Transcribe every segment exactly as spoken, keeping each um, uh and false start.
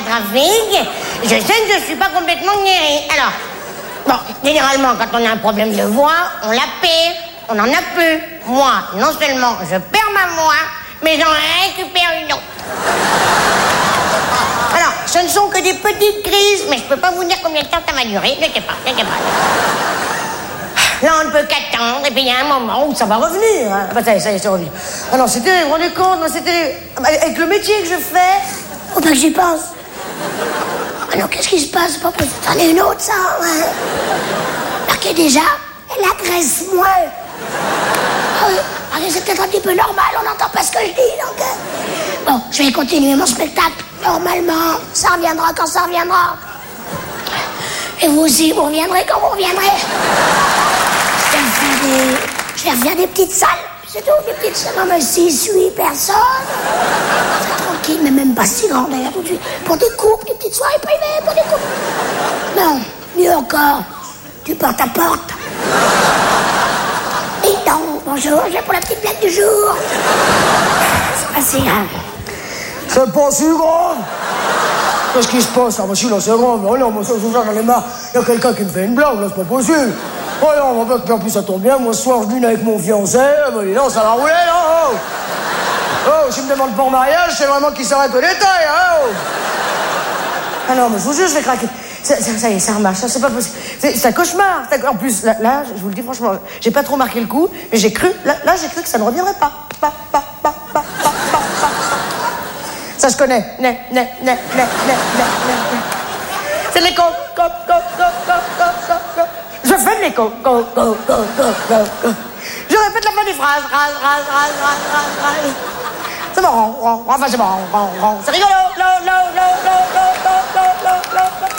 trafic, je sais que je suis pas complètement guérie. Alors, bon, généralement, quand on a un problème de voix, on la perd, on n'en a plus. Moi, non seulement je perds ma voix, mais j'en récupère une autre. Alors, ce ne sont que des petites crises, mais je peux pas vous dire combien de temps ça va durer. Ne sais pas, ne sais pas. Là, on ne peut qu'attendre, et puis il y a un moment où ça va revenir. Hein. Bah, ça y est, ça y est, c'est revenu. Ah non, c'était, vous vous rendez compte, moi, c'était... Avec le métier que je fais, faut pas que j'y pense. Ah non, qu'est-ce qui se passe? Pas possible. C'en est une autre, ça. Hein. Marquez déjà, elle agresse moins. Ah, allez, c'est peut-être un petit peu normal, on n'entend pas ce que je dis, donc... Euh... Bon, je vais continuer mon spectacle. Normalement, ça reviendra quand ça reviendra. Et vous aussi, vous reviendrez quand vous reviendrez. Je vais refaire des, je vais refaire des petites salles. C'est tout, des petites salles. Non, mais six, huit personnes. C'est tranquille, mais même pas si grand d'ailleurs, tout de suite. Pour des couples, des petites soirées privées, pour des couples. Non, mieux encore, du porte-à-porte. Et donc, bonjour, je viens pour la petite blague du jour. C'est pas si grave. C'est pas si grave. Qu'est-ce qui se passe? Ah, bah si, là, c'est grave. Oh non, moi, ça, j'en ai marre. Il y a quelqu'un qui me fait une blague, là, c'est pas possible. Oh non, bah, en plus, ça tombe bien. Moi, ce soir, je dîne avec mon fiancé. Bah, non, ça va rouler, là. Oh, oh s'il me demande pas en mariage, c'est vraiment qu'il s'arrête au détail, hein. Oh. Ah non, mais je vous jure, je vais craquer. Ça, ça, ça y est, ça remarche, ça, c'est pas possible. C'est, c'est un cauchemar. En plus, là, là, je vous le dis franchement, j'ai pas trop marqué le coup, mais j'ai cru, là, là j'ai cru que ça ne reviendrait pas. Pas, pas, pas, pas, pas, pas, pas. Ça, je connais. Ne, ne, ne, ne, ne, ne, ne. C'est l'écho. Go, go, go, go, go, go, go. Je fais de l'écho. Go, go, go, go, go, go. Je répète la fin des phrases. Ras, ras, ras, ras, ras, ras. C'est marrant. Enfin, c'est marrant. C'est rigolo. Lo, lo, lo, lo, lo, lo, lo, lo, lo.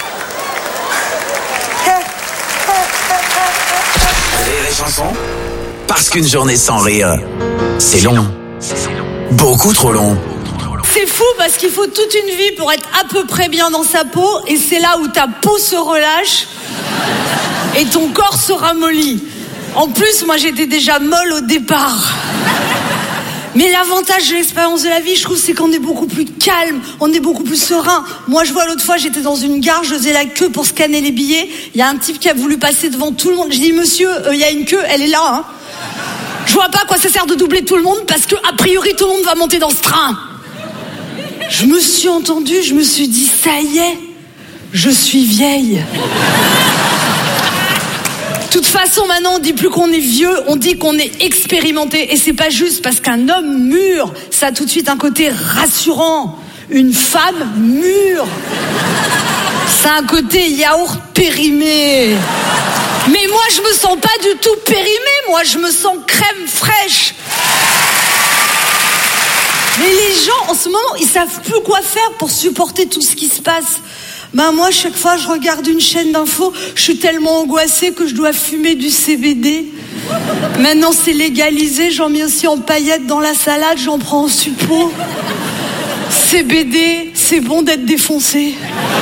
Rire et chanson, parce qu'une journée sans rire, c'est long. Beaucoup trop long. C'est fou parce qu'il faut toute une vie pour être à peu près bien dans sa peau, et c'est là où ta peau se relâche et ton corps se ramollit. En plus, moi j'étais déjà molle au départ. Mais l'avantage de l'expérience de la vie, je trouve, c'est qu'on est beaucoup plus calme, on est beaucoup plus serein. Moi, je vois, l'autre fois, j'étais dans une gare, je faisais la queue pour scanner les billets. Il y a un type qui a voulu passer devant tout le monde. Je dis, monsieur, il euh, y a une queue, elle est là, hein. Je vois pas à quoi ça sert de doubler tout le monde, parce que, a priori, tout le monde va monter dans ce train. Je me suis entendue, je me suis dit, ça y est, je suis vieille. De toute façon, maintenant, on dit plus qu'on est vieux, on dit qu'on est expérimenté. Et c'est pas juste parce qu'un homme mûr, ça a tout de suite un côté rassurant. Une femme mûre, ça a un côté yaourt périmé. Mais moi, je me sens pas du tout périmée. Moi, je me sens crème fraîche. Mais les gens, en ce moment, ils savent plus quoi faire pour supporter tout ce qui se passe. Ben moi, chaque fois, je regarde une chaîne d'infos, je suis tellement angoissée que je dois fumer du C B D. Maintenant, c'est légalisé, j'en mets aussi en paillettes dans la salade, j'en prends en suppôt. C B D, c'est bon d'être défoncé.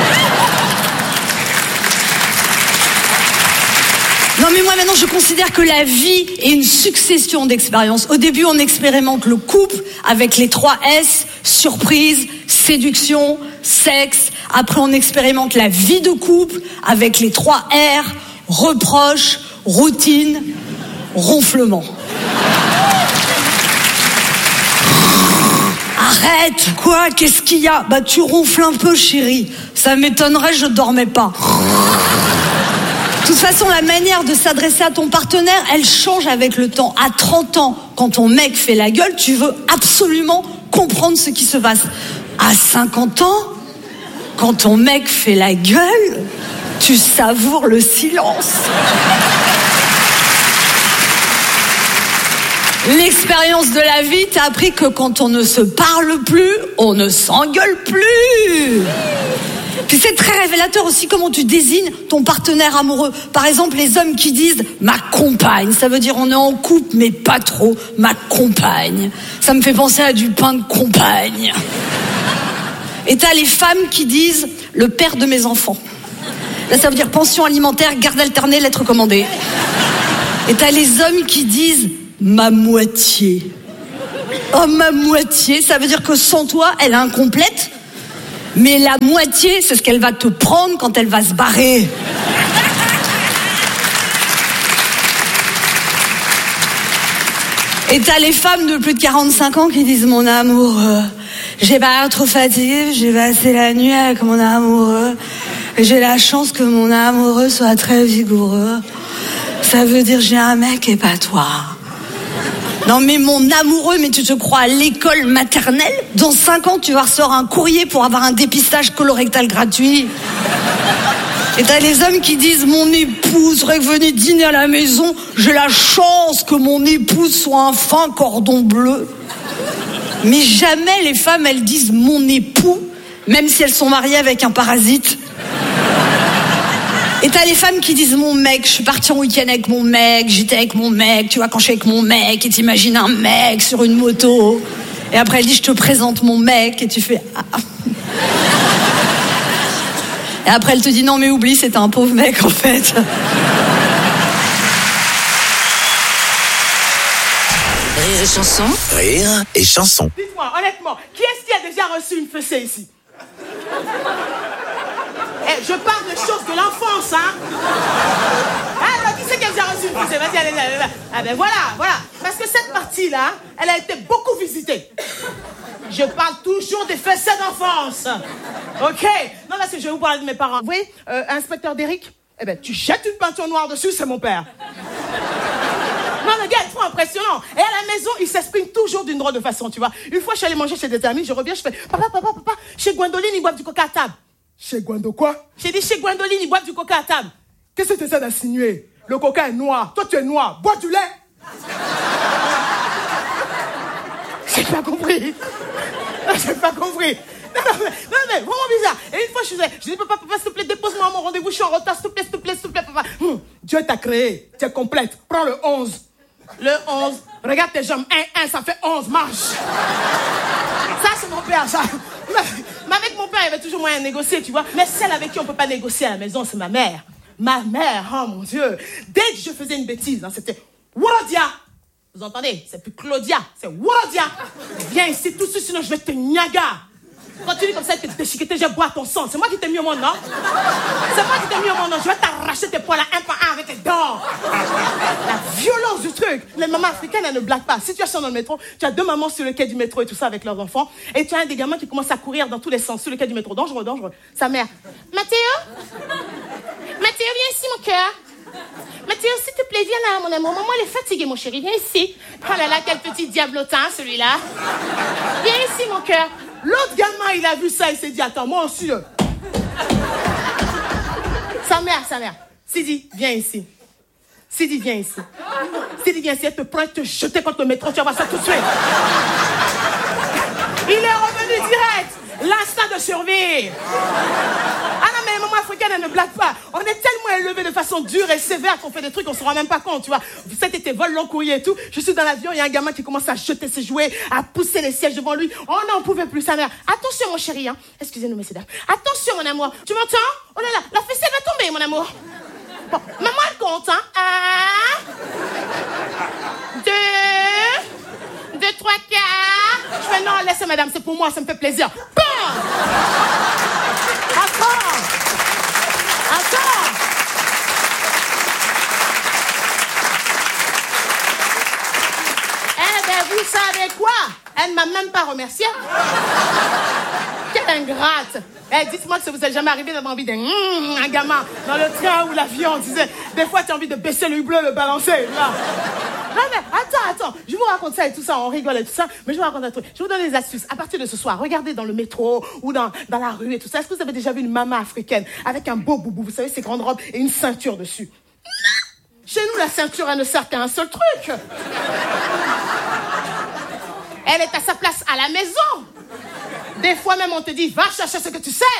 Non mais moi maintenant je considère que la vie est une succession d'expériences. Au début on expérimente le couple avec les trois S, surprise, séduction, sexe. Après on expérimente la vie de couple avec les trois R, reproche, routine, ronflement. Arrête, quoi? Qu'est-ce qu'il y a? Bah tu ronfles un peu chérie. Ça m'étonnerait, je dormais pas. De toute façon, la manière de s'adresser à ton partenaire, elle change avec le temps. À trente ans, quand ton mec fait la gueule, tu veux absolument comprendre ce qui se passe. À cinquante ans, quand ton mec fait la gueule, tu savoures le silence. L'expérience de la vie t'a appris que quand on ne se parle plus, on ne s'engueule plus. Puis c'est très révélateur aussi comment tu désignes ton partenaire amoureux. Par exemple, les hommes qui disent « ma compagne », ça veut dire on est en couple, mais pas trop, ma compagne. Ça me fait penser à du pain de compagne. Et t'as les femmes qui disent « le père de mes enfants ». Là, ça veut dire pension alimentaire, garde alternée, lettre commandée. Et t'as les hommes qui disent « ma moitié ». Oh, ma moitié, ça veut dire que sans toi, elle est incomplète. Mais la moitié, c'est ce qu'elle va te prendre quand elle va se barrer. Et t'as les femmes de plus de quarante-cinq ans qui disent mon amoureux, j'ai pas trop fatigué, j'ai passé la nuit avec mon amoureux. Et j'ai la chance que mon amoureux soit très vigoureux. Ça veut dire j'ai un mec et pas toi. Non mais mon amoureux, mais tu te crois à l'école maternelle? Dans cinq ans, tu vas recevoir un courrier pour avoir un dépistage colorectal gratuit. Et t'as les hommes qui disent mon épouse serait venu dîner à la maison, j'ai la chance que mon épouse soit un fin cordon bleu. Mais jamais les femmes elles disent mon époux, même si elles sont mariées avec un parasite. Et t'as les femmes qui disent mon mec, je suis partie en week-end avec mon mec, j'étais avec mon mec, tu vois, quand je suis avec mon mec, et t'imagines un mec sur une moto. Et après elle dit je te présente mon mec, et tu fais ah. Et après elle te dit non mais oublie, c'était un pauvre mec en fait. Rire et chanson. Rire et chanson. Dites-moi, honnêtement, qui est-ce qui a déjà reçu une fessée ici? Eh, je parle de choses de l'enfance, hein. Alors, qui c'est qui a déjà reçu une fessée? Vas-y, allez, allez, allez. Ah ben voilà, voilà. Parce que cette partie-là, elle a été beaucoup visitée. Je parle toujours des fessées d'enfance. Ok? Non, là, c'est je vais vous parler de mes parents. Vous voyez, euh, inspecteur Derrick, eh ben, tu jettes une peinture noire dessus, c'est mon père. Non, le gars est trop impressionnant. Et à la maison, il s'exprime toujours d'une drôle de façon, tu vois. Une fois, je suis allée manger chez des amis, je reviens, je fais papa, papa, papa, chez Gwendoline, ils boivent du coca à table. Chez Gwendo quoi? J'ai dit chez Gwendoline, ils boivent du coca à table. Qu'est-ce que tu essaies d'insinuer? Le coca est noir, toi tu es noir, bois du lait. J'ai pas compris. Non, j'ai pas compris. Non, non, mais, non, mais vraiment bizarre. Et une fois, je suis je dis papa, papa, s'il te plaît, dépose-moi à mon rendez-vous, je suis en retard, s'il te plaît, s'il te plaît, s'il te plaît, papa. Hum, Dieu t'a créé, tu es complète. Prends le onze. Le onze. Regarde tes jambes. Un, un, ça fait onze. Marche. Ça, c'est mon père, ça. Mais avec mon père, il y avait toujours moyen de négocier, tu vois. Mais celle avec qui on peut pas négocier à la maison, c'est ma mère. Ma mère, oh mon Dieu. Dès que je faisais une bêtise, hein, c'était Worodia. Vous entendez? C'est plus Claudia, c'est Worodia. Viens ici tout de suite, sinon je vais te niaga. Continue comme ça, te déchiqueter, je bois ton sang. C'est moi qui t'ai mis au monde, non? C'est moi qui t'ai mis au monde, non? Je vais t'arracher tes poils un par un avec tes dents. La violence du truc. Les mamans africaines, elles ne blaguent pas. Si tu es dans le métro, tu as deux mamans sur le quai du métro et tout ça avec leurs enfants. Et tu as un des gamins qui commence à courir dans tous les sens sur le quai du métro. Dangereux, dangereux. Sa mère. Mathéo? Mathéo, viens ici, mon cœur. Mathéo, s'il te plaît, viens là, mon amour. Maman, elle est fatiguée, mon chéri. Viens ici. Oh là là, quel petit diablotin, celui-là. Viens ici, mon cœur. L'autre gamin, il a vu ça, il s'est dit, attends, moi aussi. Euh... sa mère, sa mère. Sidi, viens ici. Sidi, viens ici. Sidi, viens ici, elle te prend, te jeter contre le métro, tu vas voir ça tout de suite. Il est revenu direct. L'instinct de survie. Ah non, mais les mamans africaines, elles ne blaguent pas. On est tellement élevés de façon dure et sévère qu'on fait des trucs, on se rend même pas compte, tu vois. Cet été, vol long courrier et tout. Je suis dans l'avion, il y a un gamin qui commence à jeter ses jouets, à pousser les sièges devant lui. On n'en pouvait plus, sa mère. Attention, mon chéri, hein. Excusez-nous, messieurs, dames. Attention, mon amour. Tu m'entends? Oh là là, la fessée va tomber, mon amour. Bon, maman, elle compte, hein. Un, deux, deux, trois, quatre. Je fais non, laissez, madame, c'est pour moi, ça me fait plaisir. Bam! Attends! Attends! Eh ben, vous savez quoi? Elle ne m'a même pas remercié. Quelle ingrate! Eh, dites-moi que ça vous est jamais arrivé d'avoir envie d'un mmh, un gamin dans le train ou l'avion, tu sais. Des fois, tu as envie de baisser le hublot, le balancer, là. Non, mais attends, attends. Je vous raconte ça et tout ça, on rigole et tout ça, mais je vous raconte un truc. Je vous donne des astuces. À partir de ce soir, regardez dans le métro ou dans, dans la rue et tout ça. Est-ce que vous avez déjà vu une maman africaine avec un beau boubou, vous savez, ces grandes robes et une ceinture dessus? Non. Chez nous, la ceinture, elle ne sert qu'à un seul truc. Elle est à sa place à la maison. Des fois même, on te dit, va chercher ce que tu sais.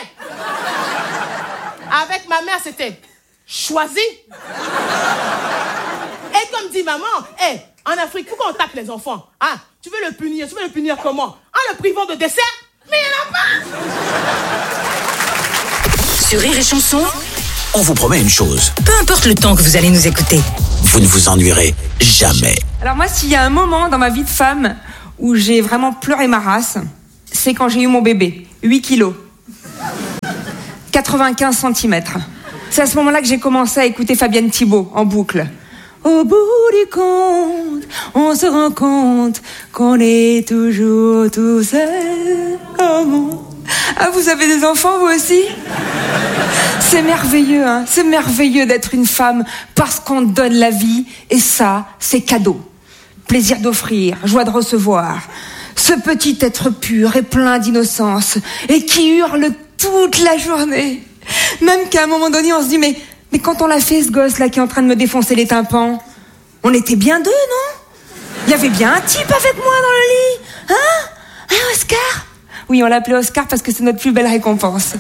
Avec ma mère, c'était choisi. Et comme dit maman, hey, en Afrique, pourquoi on tape les enfants? Ah, tu veux le punir, tu veux le punir comment? En le privant de dessert? Mais il n'y en a pas. Sur Rire et Chanson, on vous promet une chose. Peu importe le temps que vous allez nous écouter, vous ne vous ennuierez jamais. Alors moi, s'il y a un moment dans ma vie de femme où j'ai vraiment pleuré ma race, c'est quand j'ai eu mon bébé, huit kilos. quatre-vingt-quinze centimètres. C'est à ce moment-là que j'ai commencé à écouter Fabienne Thibault en boucle. Au bout du compte, on se rend compte qu'on est toujours tout seul. Oh mon... Ah, vous avez des enfants, vous aussi ? C'est merveilleux, hein. C'est merveilleux d'être une femme parce qu'on donne la vie. Et ça, c'est cadeau. Plaisir d'offrir, joie de recevoir. Ce petit être pur et plein d'innocence et qui hurle toute la journée. Même qu'à un moment donné, on se dit, mais, mais quand on l'a fait, ce gosse-là qui est en train de me défoncer les tympans, on était bien deux, non ? Il y avait bien un type avec moi dans le lit. Hein ? Hein, Oscar ? Oui, on l'appelait Oscar parce que c'est notre plus belle récompense.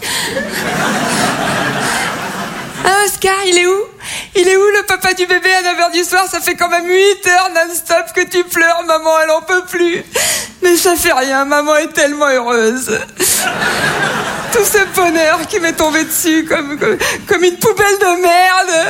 Hein, Oscar, il est où ? Il est où le papa du bébé à neuf heures du soir ? Ça fait quand même huit heures non-stop que tu pleures, maman, elle en peut plus. Mais ça fait rien, maman est tellement heureuse. Tout ce bonheur qui m'est tombé dessus comme, comme, comme une poubelle de merde.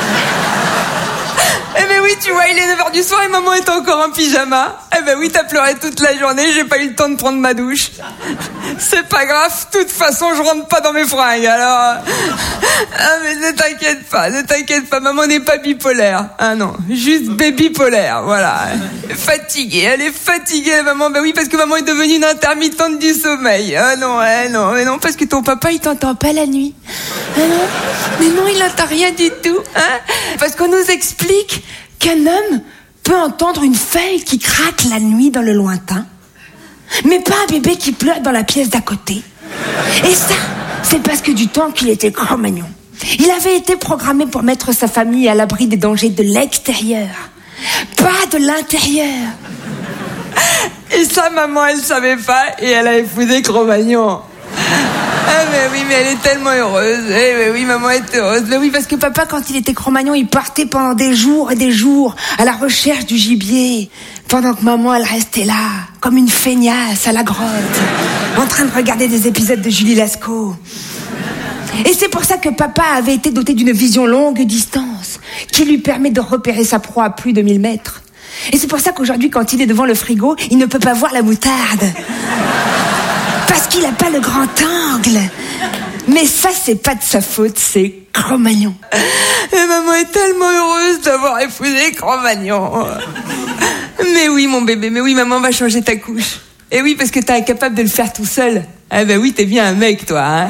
Eh ben oui, tu vois, il est neuf heures du soir et maman est encore en pyjama. Eh ben oui, t'as pleuré toute la journée, j'ai pas eu le temps de prendre ma douche. C'est pas grave, de toute façon, je rentre pas dans mes fringues, alors... Ah mais ne t'inquiète pas, ne t'inquiète pas, maman n'est pas bipolaire. Ah non, juste bipolaire, voilà. Fatiguée, elle est fatiguée, maman. Ben oui, parce que maman est devenue une intermittente du sommeil. Ah non, eh non, mais non, parce que ton papa, il t'entend pas la nuit. Ah non, mais non, il n'entend rien du tout, hein. Parce qu'on nous explique qu'un homme peut entendre une feuille qui craque la nuit dans le lointain, mais pas un bébé qui pleure dans la pièce d'à côté. Et ça, c'est parce que du temps qu'il était Cro-Magnon, il avait été programmé pour mettre sa famille à l'abri des dangers de l'extérieur, pas de l'intérieur. Et ça, maman, elle savait pas, et elle a épousé Cro-Magnon. Ah mais oui, mais elle est tellement heureuse. Eh mais oui, maman est heureuse. Mais oui, parce que papa, quand il était Cro-Magnon, il partait pendant des jours et des jours à la recherche du gibier, pendant que maman, elle restait là, comme une feignasse à la grotte, en train de regarder des épisodes de Julie Lescaut. Et c'est pour ça que papa avait été doté d'une vision longue distance, qui lui permet de repérer sa proie à plus de mille mètres. Et c'est pour ça qu'aujourd'hui, quand il est devant le frigo, il ne peut pas voir la moutarde. Parce qu'il n'a pas le grand angle. Mais ça, c'est pas de sa faute, c'est Cro-Magnon. Et maman est tellement heureuse d'avoir épousé Cro-Magnon. Mais oui, mon bébé, mais oui, maman va changer ta couche. Et oui, parce que t'es incapable de le faire tout seul. Ah ben oui, t'es bien un mec, toi, hein.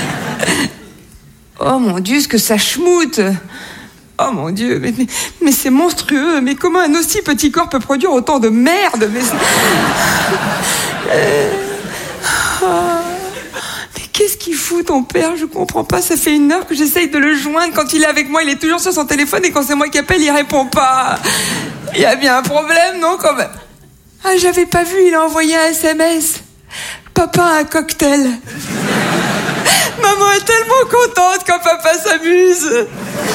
Oh mon Dieu, ce que ça schmoute. Oh mon Dieu, mais, mais, mais c'est monstrueux. Mais comment un aussi petit corps peut produire autant de merde? Mais euh... oh. Mais qu'est-ce qu'il fout, ton père? Je comprends pas. Ça fait une heure que j'essaye de le joindre. Quand il est avec moi, il est toujours sur son téléphone. Et quand c'est moi qui appelle, il répond pas. Il y a bien un problème, non, quand même? Ah, j'avais pas vu, il a envoyé un S M S. Papa a un cocktail. Maman est tellement contente quand papa s'amuse.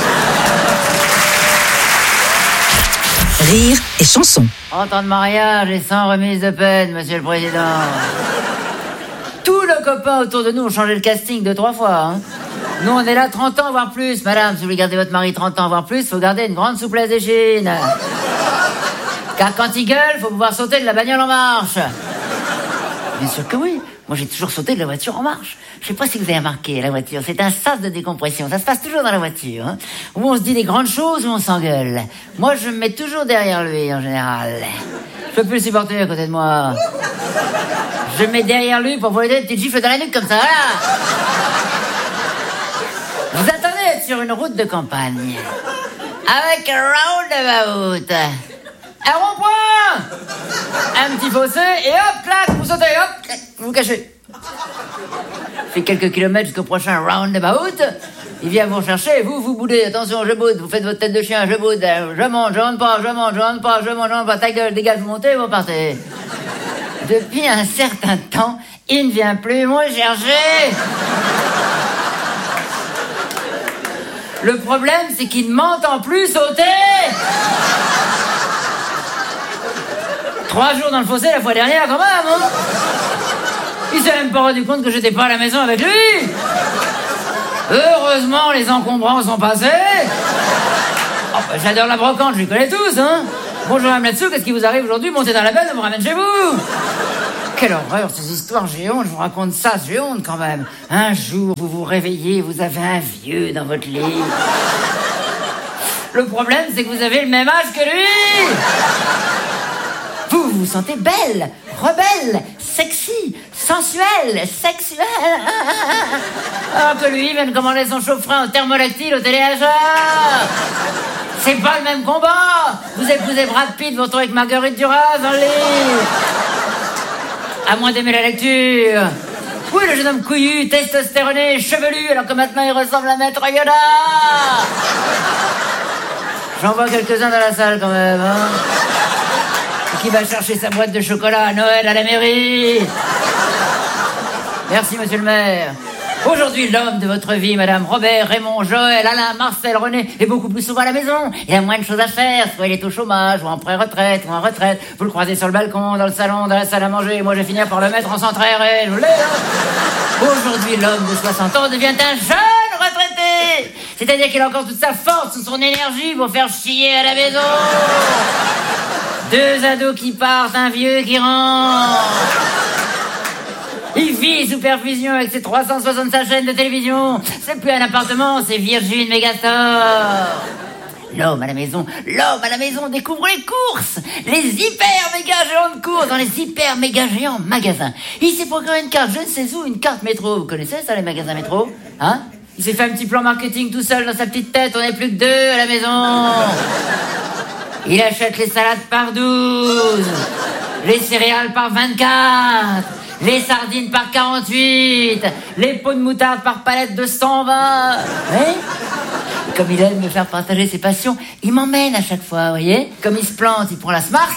Rire et chanson. trente ans de mariage et sans remise de peine, monsieur le président. Tous nos copains autour de nous ont changé le casting deux, trois fois. Hein. Nous, on est là trente ans, voire plus. Madame, si vous voulez garder votre mari trente ans, voire plus, faut garder une grande souplesse d'échine. Car quand il gueule, faut pouvoir sauter de la bagnole en marche. Bien sûr que oui. Moi, j'ai toujours sauté de la voiture en marche. Je sais pas si vous avez remarqué, la voiture, c'est un sas de décompression. Ça se passe toujours dans la voiture. Hein. Où on se dit des grandes choses, où on s'engueule. Moi, je me mets toujours derrière lui, en général. Je peux plus le supporter à côté de moi. Je me mets derrière lui pour pouvoir lui donner une petite gifle dans la nuque, comme ça, voilà. Vous attendez d'être sur une route de campagne. Avec un roundabout. Un rond-point, un petit fossé, et hop, clac, vous sautez, hop, vous vous cachez. Fait quelques kilomètres jusqu'au prochain roundabout. Il vient vous rechercher, et vous, vous boudez. Attention, je boude, vous faites votre tête de chien, je boude. Je monte, je monte pas, je monte, je monte pas, je monte, je monte pas. Ta gueule, dégage, vous montez, vous partez. Depuis un certain temps, il ne vient plus me chercher. Le problème, c'est qu'il ne m'entend plus sauter. Trois jours dans le fossé la fois dernière, quand même, hein. Il s'est même pas rendu compte que j'étais pas à la maison avec lui. Heureusement, les encombrants sont passés. Oh, bah, j'adore la brocante, je les connais tous, hein. Bonjour, madame là-dessous, qu'est-ce qui vous arrive aujourd'hui? Montez dans la benne, on vous ramène chez vous. quelle horreur, ces histoires, j'ai honte, je vous raconte ça, j'ai honte quand même. Un jour, vous vous réveillez, vous avez un vieux dans votre lit. Le problème, c'est que vous avez le même âge que lui. Vous, vous vous sentez belle, rebelle, sexy, sensuelle, sexuelle. Alors que lui vient de commander son chauffe-frein au thermolactyle au téléachat. C'est pas le même combat. Vous épousez Brad Pitt, vous retrouvez avec Marguerite Duras dans le lit. À moins d'aimer la lecture. Oui, le jeune homme couillu, testostéroné, chevelu, alors que maintenant il ressemble à Maître Yoda. J'en vois quelques-uns dans la salle quand même, hein. Qui va chercher sa boîte de chocolat à Noël à la mairie. Merci, monsieur le maire. Aujourd'hui, l'homme de votre vie, madame, Robert, Raymond, Joël, Alain, Marcel, René, est beaucoup plus souvent à la maison. Il a moins de choses à faire. Soit il est au chômage, ou en pré-retraite, ou en retraite. Vous le croisez sur le balcon, dans le salon, dans la salle à manger. Moi, je vais finir par le mettre en centre aéré. Je vous l'ai, hein. Aujourd'hui, l'homme de soixante ans devient un jeune retraité. C'est-à-dire qu'il a encore toute sa force, toute son énergie pour faire chier à la maison. Deux ados qui partent, un vieux qui rentre. Il vit sous perfusion avec ses trois cent soixante-cinq chaînes de télévision. C'est plus un appartement, c'est Virgin Megastore. L'homme à la maison, l'homme à la maison découvre les courses. Les hyper méga géants de courses dans les hyper méga géants magasins. Il s'est procuré une carte, je ne sais où, une carte métro. Vous connaissez ça, les magasins métro? Hein? Il s'est fait un petit plan marketing tout seul dans sa petite tête. On n'est plus que deux à la maison. Il achète les salades par douze, les céréales par vingt-quatre, les sardines par quarante-huit, les pots de moutarde par palette de cent vingt. Oui. Comme il aime me faire partager ses passions, il m'emmène à chaque fois, vous voyez. Comme il se plante, il prend la Smart.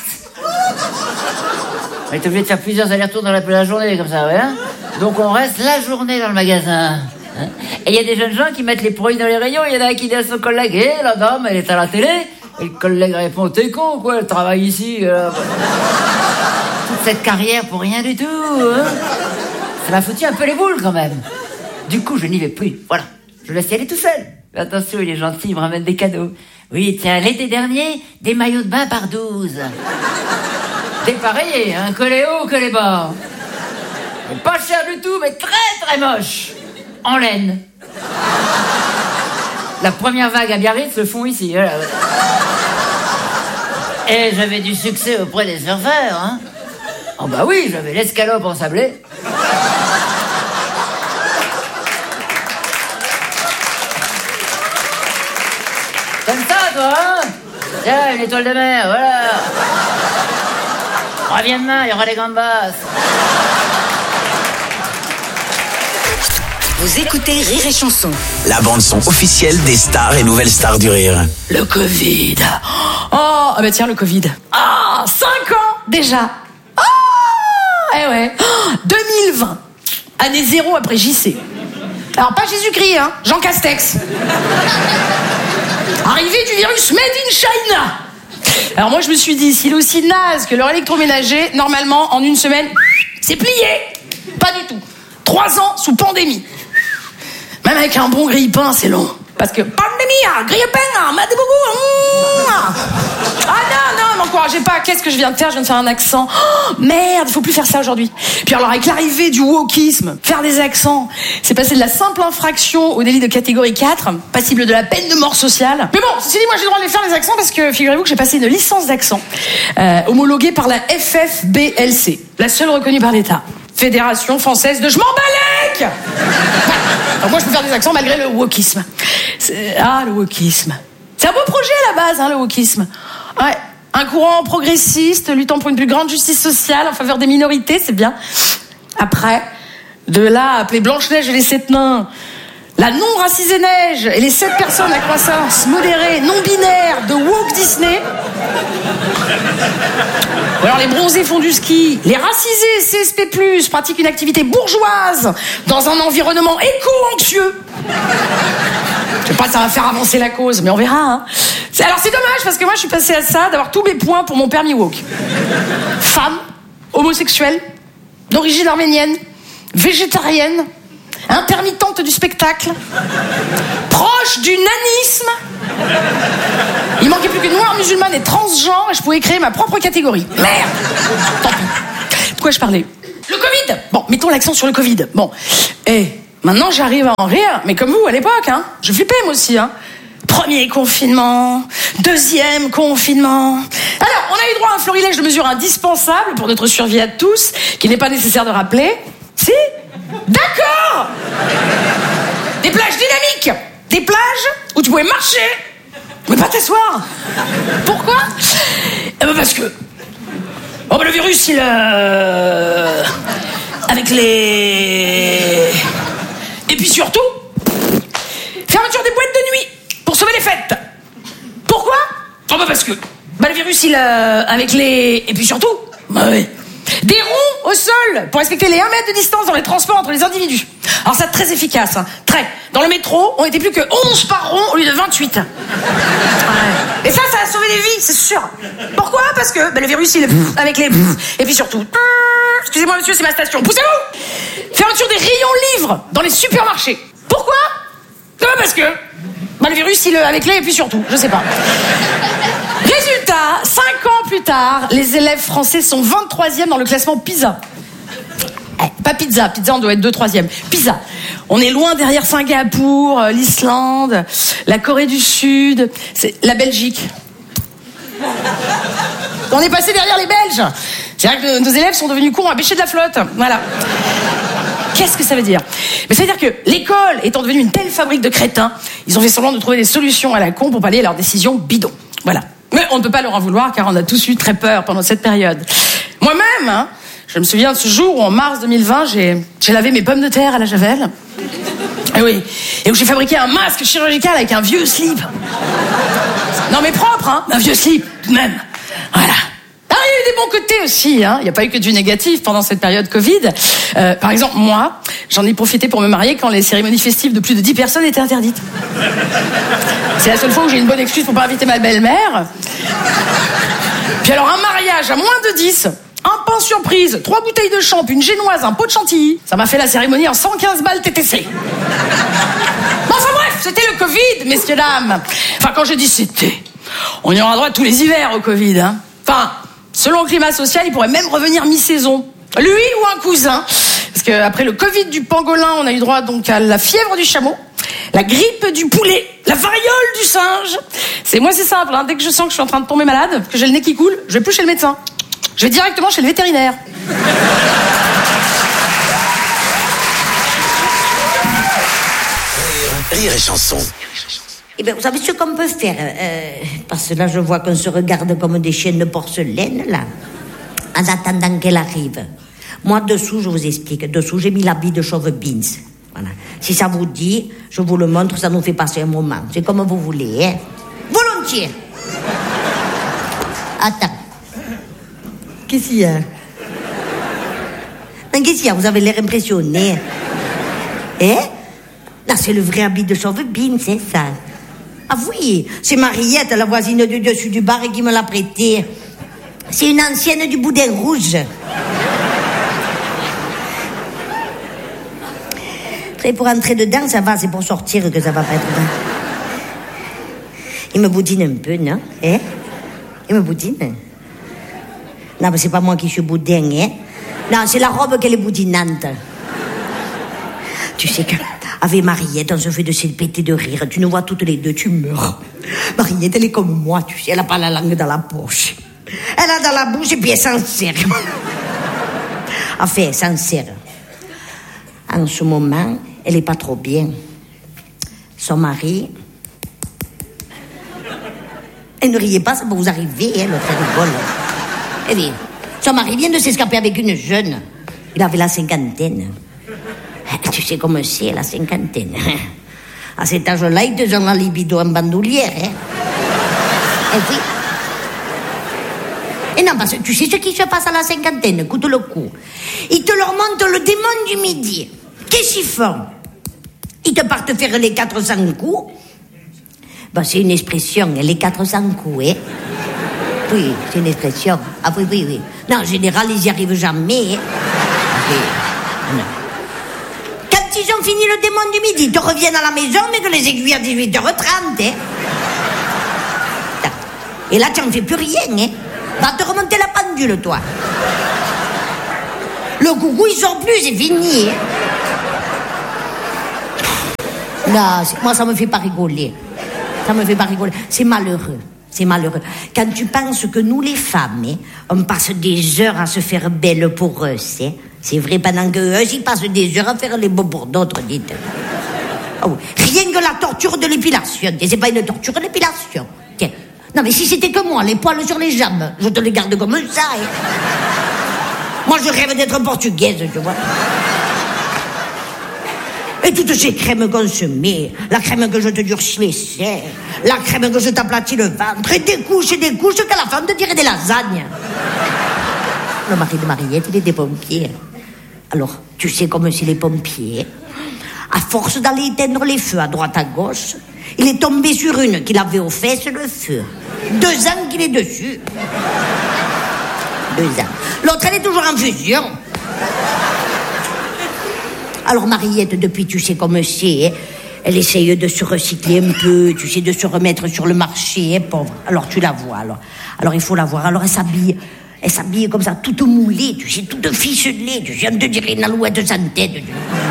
On est obligé de faire plusieurs allers-retours dans la, la journée, comme ça, ouais. Hein. Donc on reste la journée dans le magasin. Hein. Et il y a des jeunes gens qui mettent les pourris dans les rayons. Il y en a un qui dit à son collègue, hé, hey, la dame, elle est à la télé. Et le collègue répond, t'es con, quoi, elle travaille ici. Euh... Toute cette carrière pour rien du tout, hein. Ça m'a foutu un peu les boules, quand même. Du coup, je n'y vais plus, voilà. Je laisse y aller tout seul. Mais attention, il est gentil, il me ramène des cadeaux. Oui, tiens, l'été dernier, des maillots de bain par douze. Dépareillés, hein, que les hauts, que les bas. Et pas cher du tout, mais très très moche. En laine. La première vague à Biarritz se font ici, voilà. Et j'avais du succès auprès des surfeurs, hein. Oh bah oui, j'avais l'escalope en sablé. Comme ça, toi, hein? Tiens, une étoile de mer, voilà. Reviens demain, il y aura des gambas. Vous écoutez Rire et Chanson. La bande-son officielle des stars et nouvelles stars du rire. Le Covid. Oh, ah bah tiens, le Covid. Ah, cinq ans déjà. Ah, eh ouais. Oh, deux mille vingt. Année zéro après J C. Alors, pas Jésus-Christ, hein. Jean Castex. Arrivée du virus Made in China. Alors moi, je me suis dit, s'il est aussi naze que leur électroménager, normalement, en une semaine, c'est plié. Pas du tout. Trois ans sous pandémie. Même avec un bon grille-pain, c'est long. Parce que pandémie, grille-pain, m'a des beaucoup. Ah non, non, m'encouragez pas. Qu'est-ce que je viens de faire? Je viens de faire un accent. Oh, merde, il faut plus faire ça aujourd'hui. Puis alors, avec l'arrivée du wokisme, faire des accents, c'est passé de la simple infraction au délit de catégorie quatre, passible de la peine de mort sociale. Mais bon, ceci dit, moi j'ai le droit de les faire les accents parce que figurez-vous que j'ai passé une licence d'accent euh, homologuée par la F F B L C, la seule reconnue par l'État. Fédération française de je m'en balèque. Alors moi je peux faire des accents malgré le wokisme. C'est... Ah, le wokisme. C'est un beau projet à la base, hein, le wokisme. Ouais, un courant progressiste luttant pour une plus grande justice sociale en faveur des minorités, c'est bien. Après, de là à appeler Blanche-Neige et les sept nains, la non-racisée neige et les sept personnes à croissance modérée, non-binaire de woke Disney. Ou alors les bronzés font du ski, les racisés C S P plus, pratiquent une activité bourgeoise dans un environnement éco-anxieux. Je sais pas, ça va faire avancer la cause, mais on verra, hein. C'est, alors c'est dommage, parce que moi je suis passée à ça, d'avoir tous mes points pour mon permis woke. Femme, homosexuelle, d'origine arménienne, végétarienne, intermittente du spectacle, proche du nanisme. Il manquait plus que noire, musulmane et transgenre, et je pouvais créer ma propre catégorie. Merde. Tant pis. De quoi je parlais? Le Covid. Bon, mettons l'accent sur le Covid. Bon, et maintenant j'arrive à en rire, mais comme vous à l'époque, hein. Je flippais moi aussi, hein. Premier confinement, deuxième confinement. Alors, on a eu droit à un florilège de mesures indispensables pour notre survie à tous, qu'il n'est pas nécessaire de rappeler. Si ? D'accord ! Des plages dynamiques, des plages où tu pouvais marcher, mais pas t'asseoir. Pourquoi ? Eh ben parce que oh ben le virus, il euh... avec les... Et puis surtout, fermeture des boîtes de nuit pour sauver les fêtes. Pourquoi ? Oh ben parce que bah le virus, il euh... avec les... Et puis surtout, bah oui, des ronds au sol pour respecter les un mètre de distance dans les transports entre les individus. Alors ça, très efficace, hein. Très. Dans le métro, on était plus que onze par rond au lieu de vingt-huit. Ouais. Et ça, ça a sauvé des vies, c'est sûr. Pourquoi ? Parce que bah, le virus, il est avec les... Et puis surtout... Excusez-moi, monsieur, c'est ma station. Poussez-vous ! Fermeture des rayons livres dans les supermarchés. Pourquoi ? Non, parce que... Bah, le virus, il est avec les... Et puis surtout, je sais pas. Résultat, cinq ans plus tard, les élèves français sont vingt-troisième dans le classement PISA. Eh, pas pizza, pizza on doit être deux troisième. PISA. On est loin derrière Singapour, euh, l'Islande, la Corée du Sud, c'est la Belgique. On est passé derrière les Belges. C'est vrai que nos élèves sont devenus cons à bêcher de la flotte. Voilà. Qu'est-ce que ça veut dire ? Mais ça veut dire que l'école étant devenue une telle fabrique de crétins, ils ont fait semblant de trouver des solutions à la con pour pallier à leurs décisions bidons. Voilà. Mais on ne peut pas leur en vouloir car on a tous eu très peur pendant cette période. Moi-même, hein, je me souviens de ce jour où en mars deux mille vingt, j'ai, j'ai lavé mes pommes de terre à la javel. Et oui. Et où j'ai fabriqué un masque chirurgical avec un vieux slip. Non mais propre, hein, un vieux slip, tout de même. Voilà. Ah, il y a eu des bons côtés aussi, hein. Il n'y a pas eu que du négatif pendant cette période Covid. Euh, par exemple, moi, j'en ai profité pour me marier quand les cérémonies festives de plus de dix personnes étaient interdites. C'est la seule fois où j'ai une bonne excuse pour pas inviter ma belle-mère. Puis alors, un mariage à moins de dix, un pain surprise, trois bouteilles de champ, une génoise, un pot de chantilly. Ça m'a fait la cérémonie en cent quinze balles T T C. Bon, enfin bref, c'était le Covid, messieurs, dames. Enfin, quand je dis c'était, on y aura droit tous les hivers au Covid, hein. Enfin, selon le climat social, il pourrait même revenir mi-saison. Lui ou un cousin. Parce qu'après le Covid du pangolin, on a eu droit donc à la fièvre du chameau, la grippe du poulet, la variole du singe. C'est moi, c'est simple, hein. Dès que je sens que je suis en train de tomber malade, que j'ai le nez qui coule, je vais plus chez le médecin. Je vais directement chez le vétérinaire. Rire et chanson. Eh bien, vous savez ce qu'on peut faire euh, parce que là, je vois qu'on se regarde comme des chiennes de porcelaine, là. En attendant qu'elle arrive. Moi, dessous, je vous explique. Dessous, j'ai mis l'habit de chauve beans. Voilà. Si ça vous dit, je vous le montre, ça nous fait passer un moment. C'est comme vous voulez, hein. Volontiers. Attends. Qu'est-ce qu'il y a ? Mais qu'est-ce qu'il y a ? Vous avez l'air impressionné. Hein ? Là, c'est le vrai habit de chauve beans, c'est ça. Ah oui, c'est Mariette, la voisine du dessus du bar, qui me l'a prêté. C'est une ancienne du Boudin Rouge. Après, pour entrer dedans, ça va, c'est pour sortir que ça va pas être dedans. Il me boudine un peu, non ? Hein ? Il me boudine. Non, mais c'est pas moi qui suis boudin, hein ? Non, c'est la robe qu'elle est boudinante. Tu sais que... Avec Mariette, on se fait de se péter de rire. Tu nous vois toutes les deux, tu meurs. Mariette, elle est comme moi, tu sais, elle a pas la langue dans la poche. Elle a dans la bouche et puis elle s'en sert. Enfin, elle s'en sert. En ce moment, elle est pas trop bien. Son mari... Et ne riez pas, ça peut vous arriver, hein, l'autre rigole. Eh bien, son mari vient de s'escaper avec une jeune. Il avait la cinquantaine. Tu sais comment c'est, la cinquantaine. À cet âge-là, ils te donnent la libido en bandoulière. Hein. Et puis... Et non, parce que tu sais ce qui se passe à la cinquantaine, écoute le coup. Ils te leur montent le démon du midi. Qu'est-ce qu'ils font ? Ils te partent faire les quatre cents coups. Ben, c'est une expression, les quatre cents coups, hein. Oui, c'est une expression. Ah oui, oui, oui. Non, en général, ils n'y arrivent jamais. Hein. Oui. Non. Ils ont fini le démon du midi, ils te reviennent à la maison, mais que les aiguilles à dix-huit heures trente, hein. Et là, tu n'en fais plus rien, hein. Va te remonter la pendule, toi. Le coucou, il sort plus, c'est fini. Hein. Là, moi, ça me fait pas rigoler. Ça me fait pas rigoler. C'est malheureux. C'est malheureux. Quand tu penses que nous, les femmes, hein, on passe des heures à se faire belle pour eux, hein. C'est vrai, pendant qu'eux, ils passent des heures à faire les beaux pour d'autres, dites. Oh, rien que la torture de l'épilation. C'est pas une torture, l'épilation. Tiens. Non, mais si c'était que moi, les poils sur les jambes, je te les garde comme ça. Hein. Moi, je rêve d'être portugaise, tu vois. Et toutes ces crèmes qu'on se met, la crème que je te durcis les seins, la crème que je t'aplatis le ventre, et des couches et des couches qu'à la fin on te dirait des lasagnes. Le mari de Mariette, il était pompier. Alors, tu sais comme c'est les pompiers. À force d'aller éteindre les feux à droite à gauche, il est tombé sur une qui avait aux fesses le feu. Deux ans qu'il est dessus. Deux ans. L'autre, elle est toujours en fusion. Alors Mariette, depuis, tu sais comme c'est, hein, elle essaye de se recycler un peu, tu sais, de se remettre sur le marché, hein, pauvre. Alors tu la vois, alors. Alors il faut la voir. Alors elle s'habille, elle s'habille comme ça, toute moulée, tu sais, toute ficelée, tu sais, on te dirait une alouette sans tête. Tu...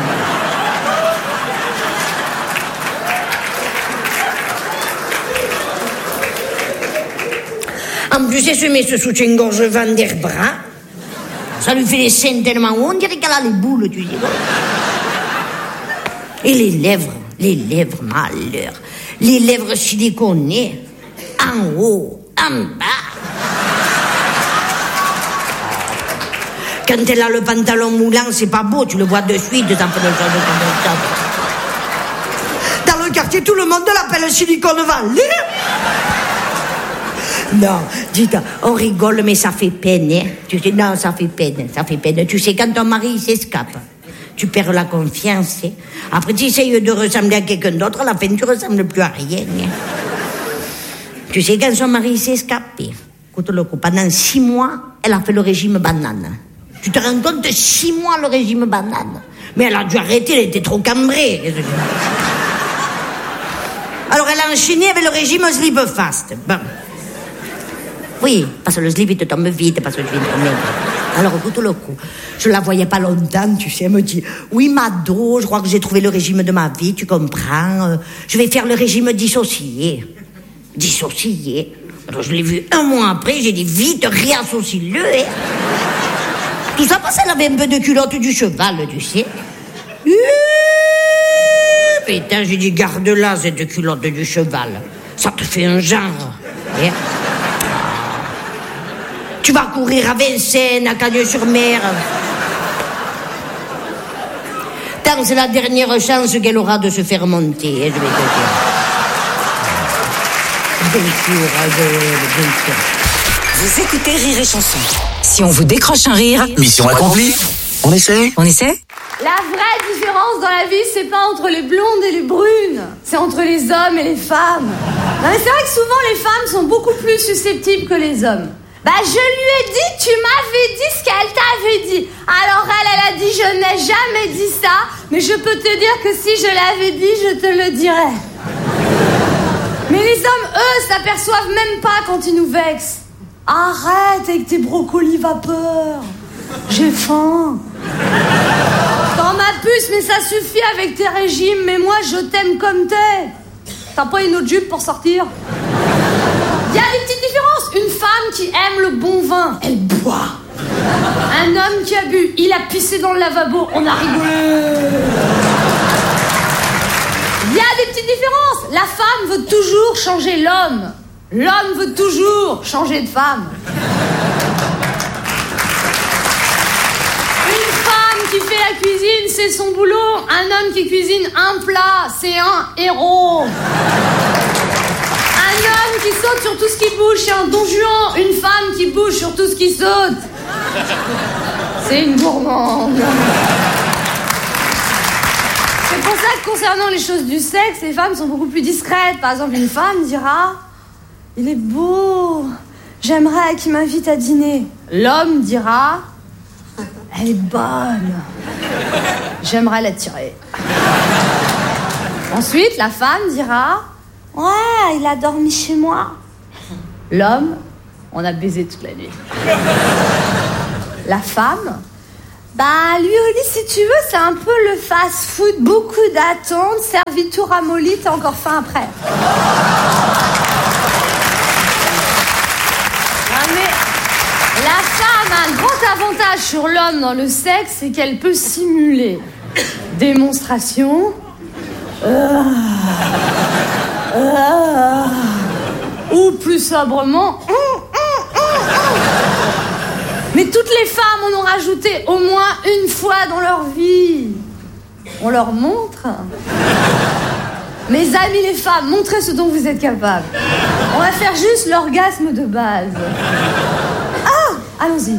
En plus, elle se met ce soutien-gorge Van der Bras. Ça lui fait les seins tellement hauts, on dirait qu'elle a les boules, tu sais. Et les lèvres, les lèvres, malheur. Les lèvres siliconées, en haut, en bas. Quand elle a le pantalon moulant, c'est pas beau, tu le vois de suite, ça fait le genre de comme ça. Dans le quartier, tout le monde l'appelle Silicone Valley. Non, dites, on rigole, mais ça fait peine, hein. Tu sais, non, ça fait peine, ça fait peine. Tu sais, quand ton mari s'escape, tu perds la confiance, hein. Après, tu essayes de ressembler à quelqu'un d'autre, à la fin, tu ressembles plus à rien, hein. Tu sais, quand son mari s'est escapé, écoute le coup, pendant six mois, elle a fait le régime banane. Tu te rends compte, six mois le régime banane. Mais elle a dû arrêter, elle était trop cambrée. Alors, elle a enchaîné avec le régime slip fast. Bon. Oui, parce que le slip, il te tombe vite, parce que je viens de tomber. Alors, écoute le coup. Je la voyais pas longtemps, tu sais, elle me dit, oui, Mado, je crois que j'ai trouvé le régime de ma vie, tu comprends. Euh, je vais faire le régime dissocié. Dissocié. Alors, je l'ai vu un mois après, j'ai dit, vite, réassocie-le, hein. Tout ça parce qu'elle avait un peu de culotte du cheval, tu sais. Euh, putain, j'ai dit, garde-la, cette culotte du cheval. Ça te fait un genre, hein. Tu vas courir à Vincennes, à Cagnes-sur-Mer. Tant c'est la dernière chance qu'elle aura de se faire monter, hein, je vais te dire. Bien sûr, bien sûr. Vous écoutez Rire et Chanson. Si on vous décroche un rire... Mission accomplie. On essaie On essaie La vraie différence dans la vie, c'est pas entre les blondes et les brunes. C'est entre les hommes et les femmes. Non, mais c'est vrai que souvent, les femmes sont beaucoup plus susceptibles que les hommes. Bah, je lui ai dit, tu m'avais dit ce qu'elle t'avait dit. Alors elle, elle a dit, je n'ai jamais dit ça, mais je peux te dire que si je l'avais dit, je te le dirais. Mais les hommes, eux, s'aperçoivent même pas quand ils nous vexent. Arrête avec tes brocolis vapeur. J'ai faim. T'en ma puce, mais ça suffit avec tes régimes, mais moi, je t'aime comme t'es. T'as pas une autre jupe pour sortir? Il y a des petites différences. Une femme qui aime le bon vin, elle boit. Un homme qui a bu, il a pissé dans le lavabo, on a rigolé. Il y a des petites différences. La femme veut toujours changer l'homme. L'homme veut toujours changer de femme. Une femme qui fait la cuisine, c'est son boulot. Un homme qui cuisine un plat, c'est un héros. Un homme qui saute sur tout ce qui bouge, c'est un don Juan. Une femme qui bouge sur tout ce qui saute, c'est une gourmande. C'est pour ça que concernant les choses du sexe, les femmes sont beaucoup plus discrètes. Par exemple, une femme dira, il est beau, j'aimerais qu'il m'invite à dîner. L'homme dira, elle est bonne, j'aimerais l'attirer. Ensuite, la femme dira, ouais, il a dormi chez moi. L'homme, on a baisé toute la nuit. La femme, Bah, lui aussi, si tu veux, c'est un peu le fast-food. Beaucoup d'attentes, servi tout ramolli, t'as encore faim après. Ah, mais la femme a un grand avantage sur l'homme dans le sexe, c'est qu'elle peut simuler. Démonstration. Euh, euh, ou plus sobrement. Hum, hum, hum, hum. Mais toutes les femmes en ont rajouté au moins une fois dans leur vie. On leur montre. Mes amis les femmes, montrez ce dont vous êtes capables. On va faire juste l'orgasme de base. Ah, allons-y.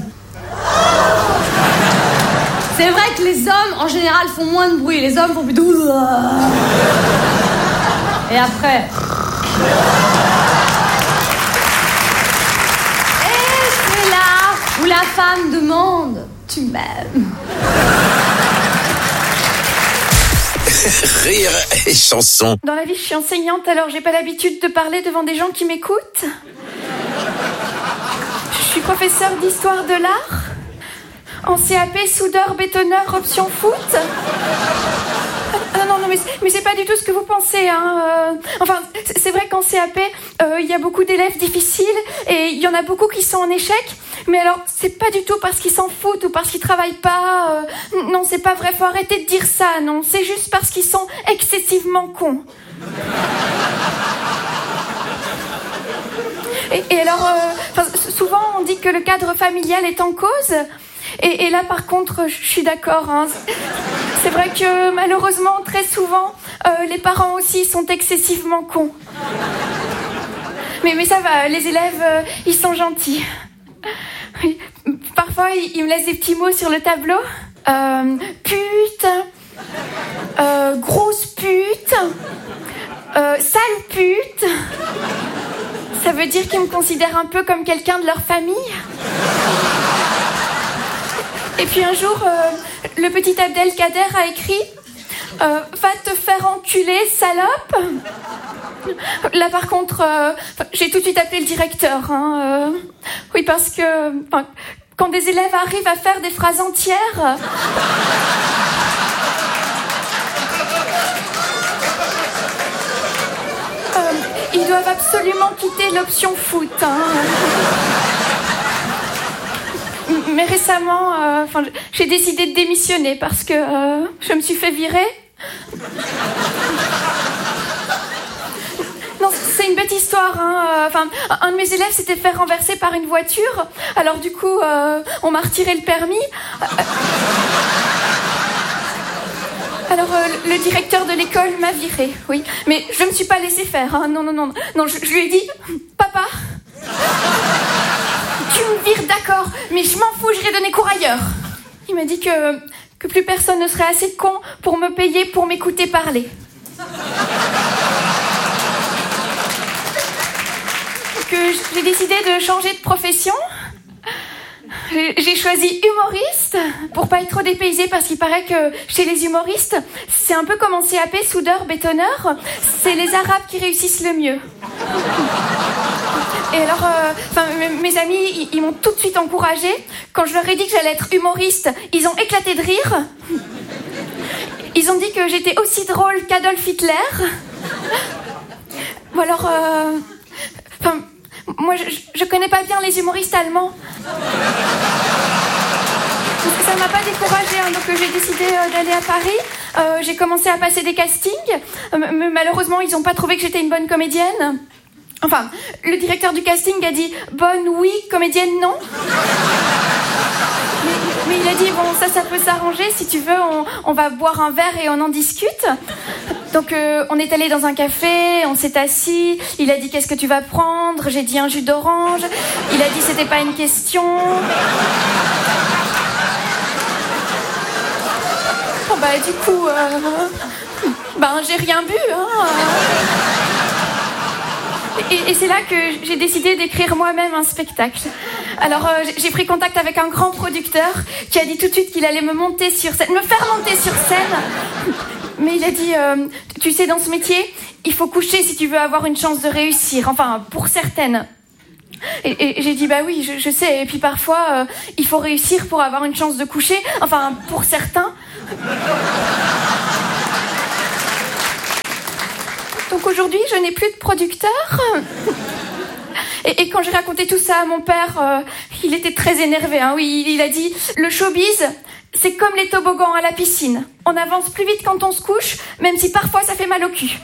C'est vrai que les hommes, en général, font moins de bruit. Les hommes font plutôt... Et après... Et c'est là où la femme demande « Tu m'aimes ?» Rire et chanson. Dans la vie, je suis enseignante, alors j'ai pas l'habitude de parler devant des gens qui m'écoutent. Je suis professeure d'histoire de l'art. En C A P, soudeur, bétonneur, option foot. Ah non, non, mais, mais c'est pas du tout ce que vous pensez, hein. Euh, enfin, c'est vrai qu'en C A P, euh, il y a beaucoup d'élèves difficiles et il y en a beaucoup qui sont en échec. Mais alors, c'est pas du tout parce qu'ils s'en foutent ou parce qu'ils travaillent pas. Euh, non, c'est pas vrai, faut arrêter de dire ça, non. C'est juste parce qu'ils sont excessivement cons. Et, et alors, euh, souvent, on dit que le cadre familial est en cause. Et, et là, par contre, je suis d'accord. Hein. C'est vrai que malheureusement, très souvent, euh, les parents aussi sont excessivement cons. Mais, mais ça va, les élèves, euh, ils sont gentils. Oui. Parfois, ils, ils me laissent des petits mots sur le tableau. Euh, pute, euh, grosse pute, euh, sale pute. Ça veut dire qu'ils me considèrent un peu comme quelqu'un de leur famille. Et puis un jour, euh, le petit Abdelkader a écrit euh, « Va te faire enculer, salope !» Là, par contre, euh, j'ai tout de suite appelé le directeur. Hein, euh, oui, parce que enfin, quand des élèves arrivent à faire des phrases entières... Euh, ils doivent absolument quitter l'option foot. Hein. Mais récemment, euh, enfin, j'ai décidé de démissionner parce que euh, je me suis fait virer. Non, c'est une bête histoire. Hein. Enfin, un de mes élèves s'était fait renverser par une voiture. Alors du coup, euh, on m'a retiré le permis. Alors euh, le directeur de l'école m'a viré, oui. Mais je me suis pas laissé faire. Hein. Non, non, non, non. Je, je lui ai dit, papa. Tu me vires, d'accord, mais je m'en fous, j'irai donner cours ailleurs. Il m'a dit que, que plus personne ne serait assez con pour me payer pour m'écouter parler. Que j'ai décidé de changer de profession. J'ai choisi humoriste pour pas être trop dépaysée parce qu'il paraît que chez les humoristes, c'est un peu comme en C A P, soudeur, bétonneur, c'est les Arabes qui réussissent le mieux. Et alors, euh, mes amis, ils, ils m'ont tout de suite encouragée. Quand je leur ai dit que j'allais être humoriste, ils ont éclaté de rire. Ils ont dit que j'étais aussi drôle qu'Adolf Hitler. Ou alors, euh, enfin, moi, je, je connais pas bien les humoristes allemands. Ça m'a pas découragée, hein, donc j'ai décidé euh, d'aller à Paris. Euh, j'ai commencé à passer des castings. Euh, mais malheureusement, ils ont pas trouvé que j'étais une bonne comédienne. Enfin, le directeur du casting a dit « Bonne, oui, comédienne, non ». Mais, mais il a dit « Bon, ça, ça peut s'arranger. Si tu veux, on, on va boire un verre et on en discute. » Donc, euh, on est allé dans un café, on s'est assis. Il a dit « Qu'est-ce que tu vas prendre ?» J'ai dit « Un jus d'orange ». Il a dit « C'était pas une question ». Bon, bah, du coup, euh, ben, j'ai rien bu, hein. Et, et c'est là que j'ai décidé d'écrire moi-même un spectacle. Alors euh, j'ai pris contact avec un grand producteur qui a dit tout de suite qu'il allait me monter sur scène, me faire monter sur scène. Mais il a dit, euh, tu sais, dans ce métier, il faut coucher si tu veux avoir une chance de réussir. Enfin, pour certaines. Et, et j'ai dit, bah oui, je, je sais. Et puis parfois, euh, il faut réussir pour avoir une chance de coucher. Enfin, pour certains. Donc aujourd'hui, je n'ai plus de producteur. Et, et quand j'ai raconté tout ça à mon père, euh, il était très énervé. Hein. Oui, il a dit, le showbiz, c'est comme les toboggans à la piscine. On avance plus vite quand on se couche, même si parfois ça fait mal au cul.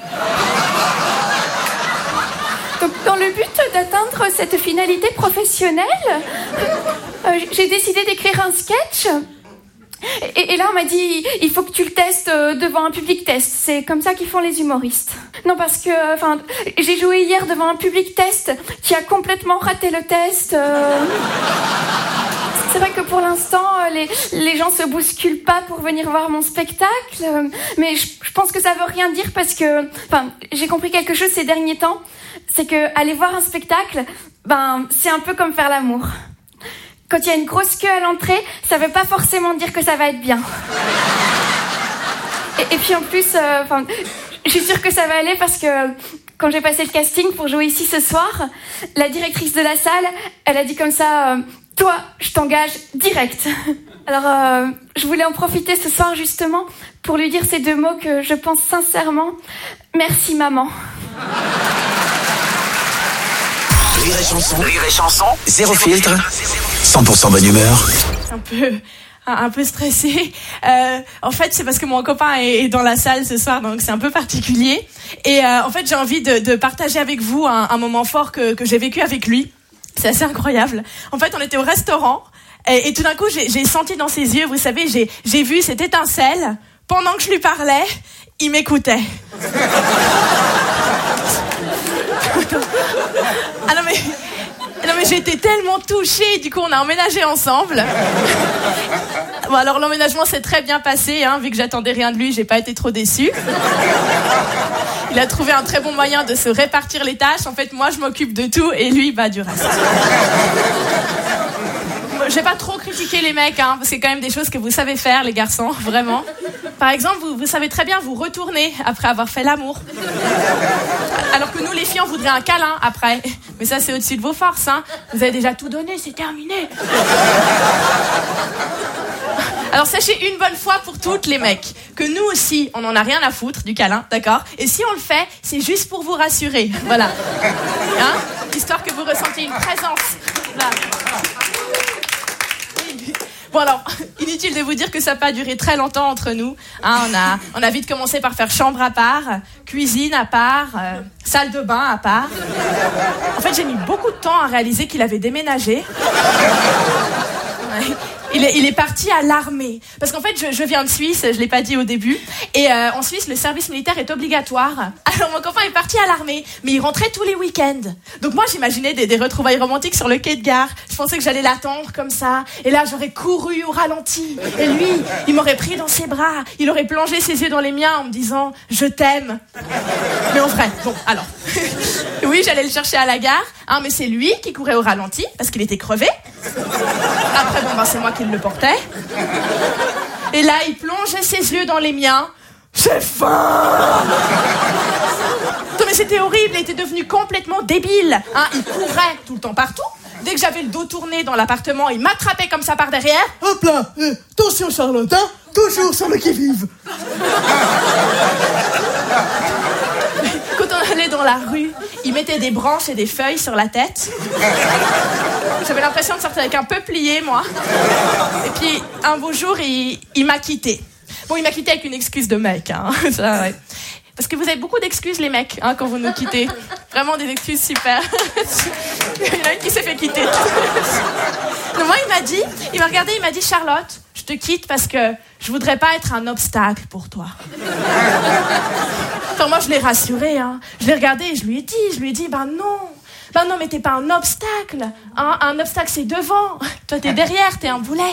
Donc, dans le but d'atteindre cette finalité professionnelle, euh, j'ai décidé d'écrire un sketch. Et, et là, on m'a dit, il faut que tu le testes devant un public test. C'est comme ça qu'ils font les humoristes. Non, parce que, enfin, j'ai joué hier devant un public test qui a complètement raté le test. Euh... C'est vrai que pour l'instant, les, les gens se bousculent pas pour venir voir mon spectacle. Mais je, je pense que ça veut rien dire parce que, enfin, j'ai compris quelque chose ces derniers temps. C'est que aller voir un spectacle, ben, c'est un peu comme faire l'amour. Quand il y a une grosse queue à l'entrée, ça veut pas forcément dire que ça va être bien. Et, et puis en plus, euh, enfin, je suis sûre que ça va aller parce que quand j'ai passé le casting pour jouer ici ce soir, la directrice de la salle, elle a dit comme ça, euh, toi, je t'engage direct. Alors, euh, je voulais en profiter ce soir justement pour lui dire ces deux mots que je pense sincèrement. Merci maman. Rire et chanson, rire et chanson, zéro filtre, cent pour cent bonne humeur. Un peu, un, un peu stressée. Euh, en fait, c'est parce que mon copain est, est dans la salle ce soir, donc c'est un peu particulier. Et euh, en fait, j'ai envie de, de partager avec vous un, un moment fort que, que j'ai vécu avec lui. C'est assez incroyable. En fait, on était au restaurant et, et tout d'un coup, j'ai, j'ai senti dans ses yeux, vous savez, j'ai, j'ai vu cette étincelle. Pendant que je lui parlais, il m'écoutait. Ah non mais, non mais j'ai été tellement touchée, du coup on a emménagé ensemble. Bon alors l'emménagement s'est très bien passé, hein, vu que j'attendais rien de lui, j'ai pas été trop déçue. Il a trouvé un très bon moyen de se répartir les tâches. En fait moi je m'occupe de tout et lui bah du reste. J'ai pas trop critiqué les mecs, hein, parce que c'est quand même des choses que vous savez faire les garçons, vraiment. Par exemple, vous, vous savez très bien vous retourner après avoir fait l'amour. Alors que nous, les filles, on voudrait un câlin après. Mais ça, c'est au-dessus de vos forces, hein. Vous avez déjà tout donné, c'est terminé. Alors sachez une bonne fois pour toutes, les mecs, que nous aussi, on en a rien à foutre du câlin, d'accord ? Et si on le fait, c'est juste pour vous rassurer, voilà. Hein ? Histoire que vous ressentiez une présence. Voilà. Bon alors, inutile de vous dire que ça n'a pas duré très longtemps entre nous. Hein, on a, on a vite commencé par faire chambre à part, cuisine à part, euh, salle de bain à part. En fait, j'ai mis beaucoup de temps à réaliser qu'il avait déménagé. Ouais. Il est, il est parti à l'armée. Parce qu'en fait, je, je viens de Suisse, je l'ai pas dit au début. Et euh, en Suisse, le service militaire est obligatoire. Alors mon copain est parti à l'armée, mais il rentrait tous les week-ends. Donc moi, j'imaginais des, des retrouvailles romantiques sur le quai de gare. Je pensais que j'allais l'attendre comme ça. Et là, j'aurais couru au ralenti. Et lui, il m'aurait pris dans ses bras. Il aurait plongé ses yeux dans les miens en me disant « Je t'aime ». Mais en vrai, bon, alors... Oui, j'allais le chercher à la gare, hein, mais c'est lui qui courait au ralenti, parce qu'il était crevé. Après, bon, ben, c'est moi qui le portais. Et là, il plongeait ses yeux dans les miens. J'ai faim! Non, mais c'était horrible, il était devenu complètement débile. Hein, il courait tout le temps partout. Dès que j'avais le dos tourné dans l'appartement, il m'attrapait comme ça par derrière. Hop là, euh, attention Charlotte, hein, toujours sur le qui-vive. Quand on allait dans la rue, il mettait des branches et des feuilles sur la tête. J'avais l'impression de sortir avec un peuplier, moi. Et puis, un beau jour, il, il m'a quitté. Bon, il m'a quitté avec une excuse de mec, hein. Ça, ouais. Parce que vous avez beaucoup d'excuses, les mecs, hein, quand vous nous quittez. Vraiment des excuses super. Il y en a une qui s'est fait quitter. Donc moi, il m'a dit, il m'a regardé, il m'a dit, Charlotte, je te quitte parce que je voudrais pas être un obstacle pour toi. Enfin, moi, je l'ai rassuré, hein. Je l'ai regardé et je lui ai dit, je lui ai dit, ben non. Ben non, mais t'es pas un obstacle. Hein. Un obstacle, c'est devant. Toi, t'es derrière, t'es un boulet.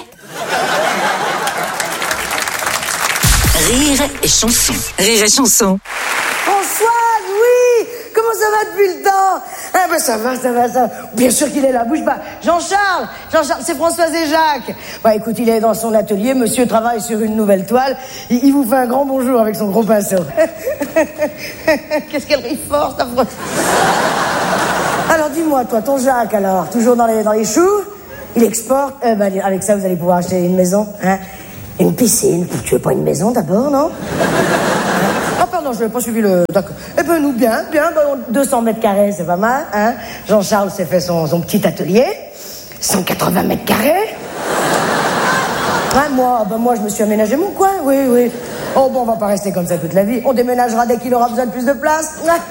Rire et chanson. Rire et chanson. François, oui. Comment ça va depuis le temps? Ah ben ça va, ça va, ça va. Bien sûr qu'il est là, bouge pas. Jean-Charles, Jean-Charles, c'est Françoise et Jacques. Bah écoute, il est dans son atelier, monsieur travaille sur une nouvelle toile. Il, il vous fait un grand bonjour avec son gros pinceau. Qu'est-ce qu'elle rit fort, ta Françoise. Alors dis-moi, toi, ton Jacques, alors, toujours dans les, dans les choux, il exporte, euh, bah, avec ça, vous allez pouvoir acheter une maison, hein, une piscine. Tu veux pas une maison d'abord, non? Ah, pardon, je n'avais pas suivi le... D'accord. Eh ben, nous, bien, bien, bah, deux cents mètres carrés, c'est pas mal, hein. Jean-Charles s'est fait son, son petit atelier, cent quatre-vingts mètres carrés. Ah, moi, bah, moi, je me suis aménagé mon coin, oui, oui. Oh, bon, on va pas rester comme ça toute la vie. On déménagera dès qu'il aura besoin de plus de place.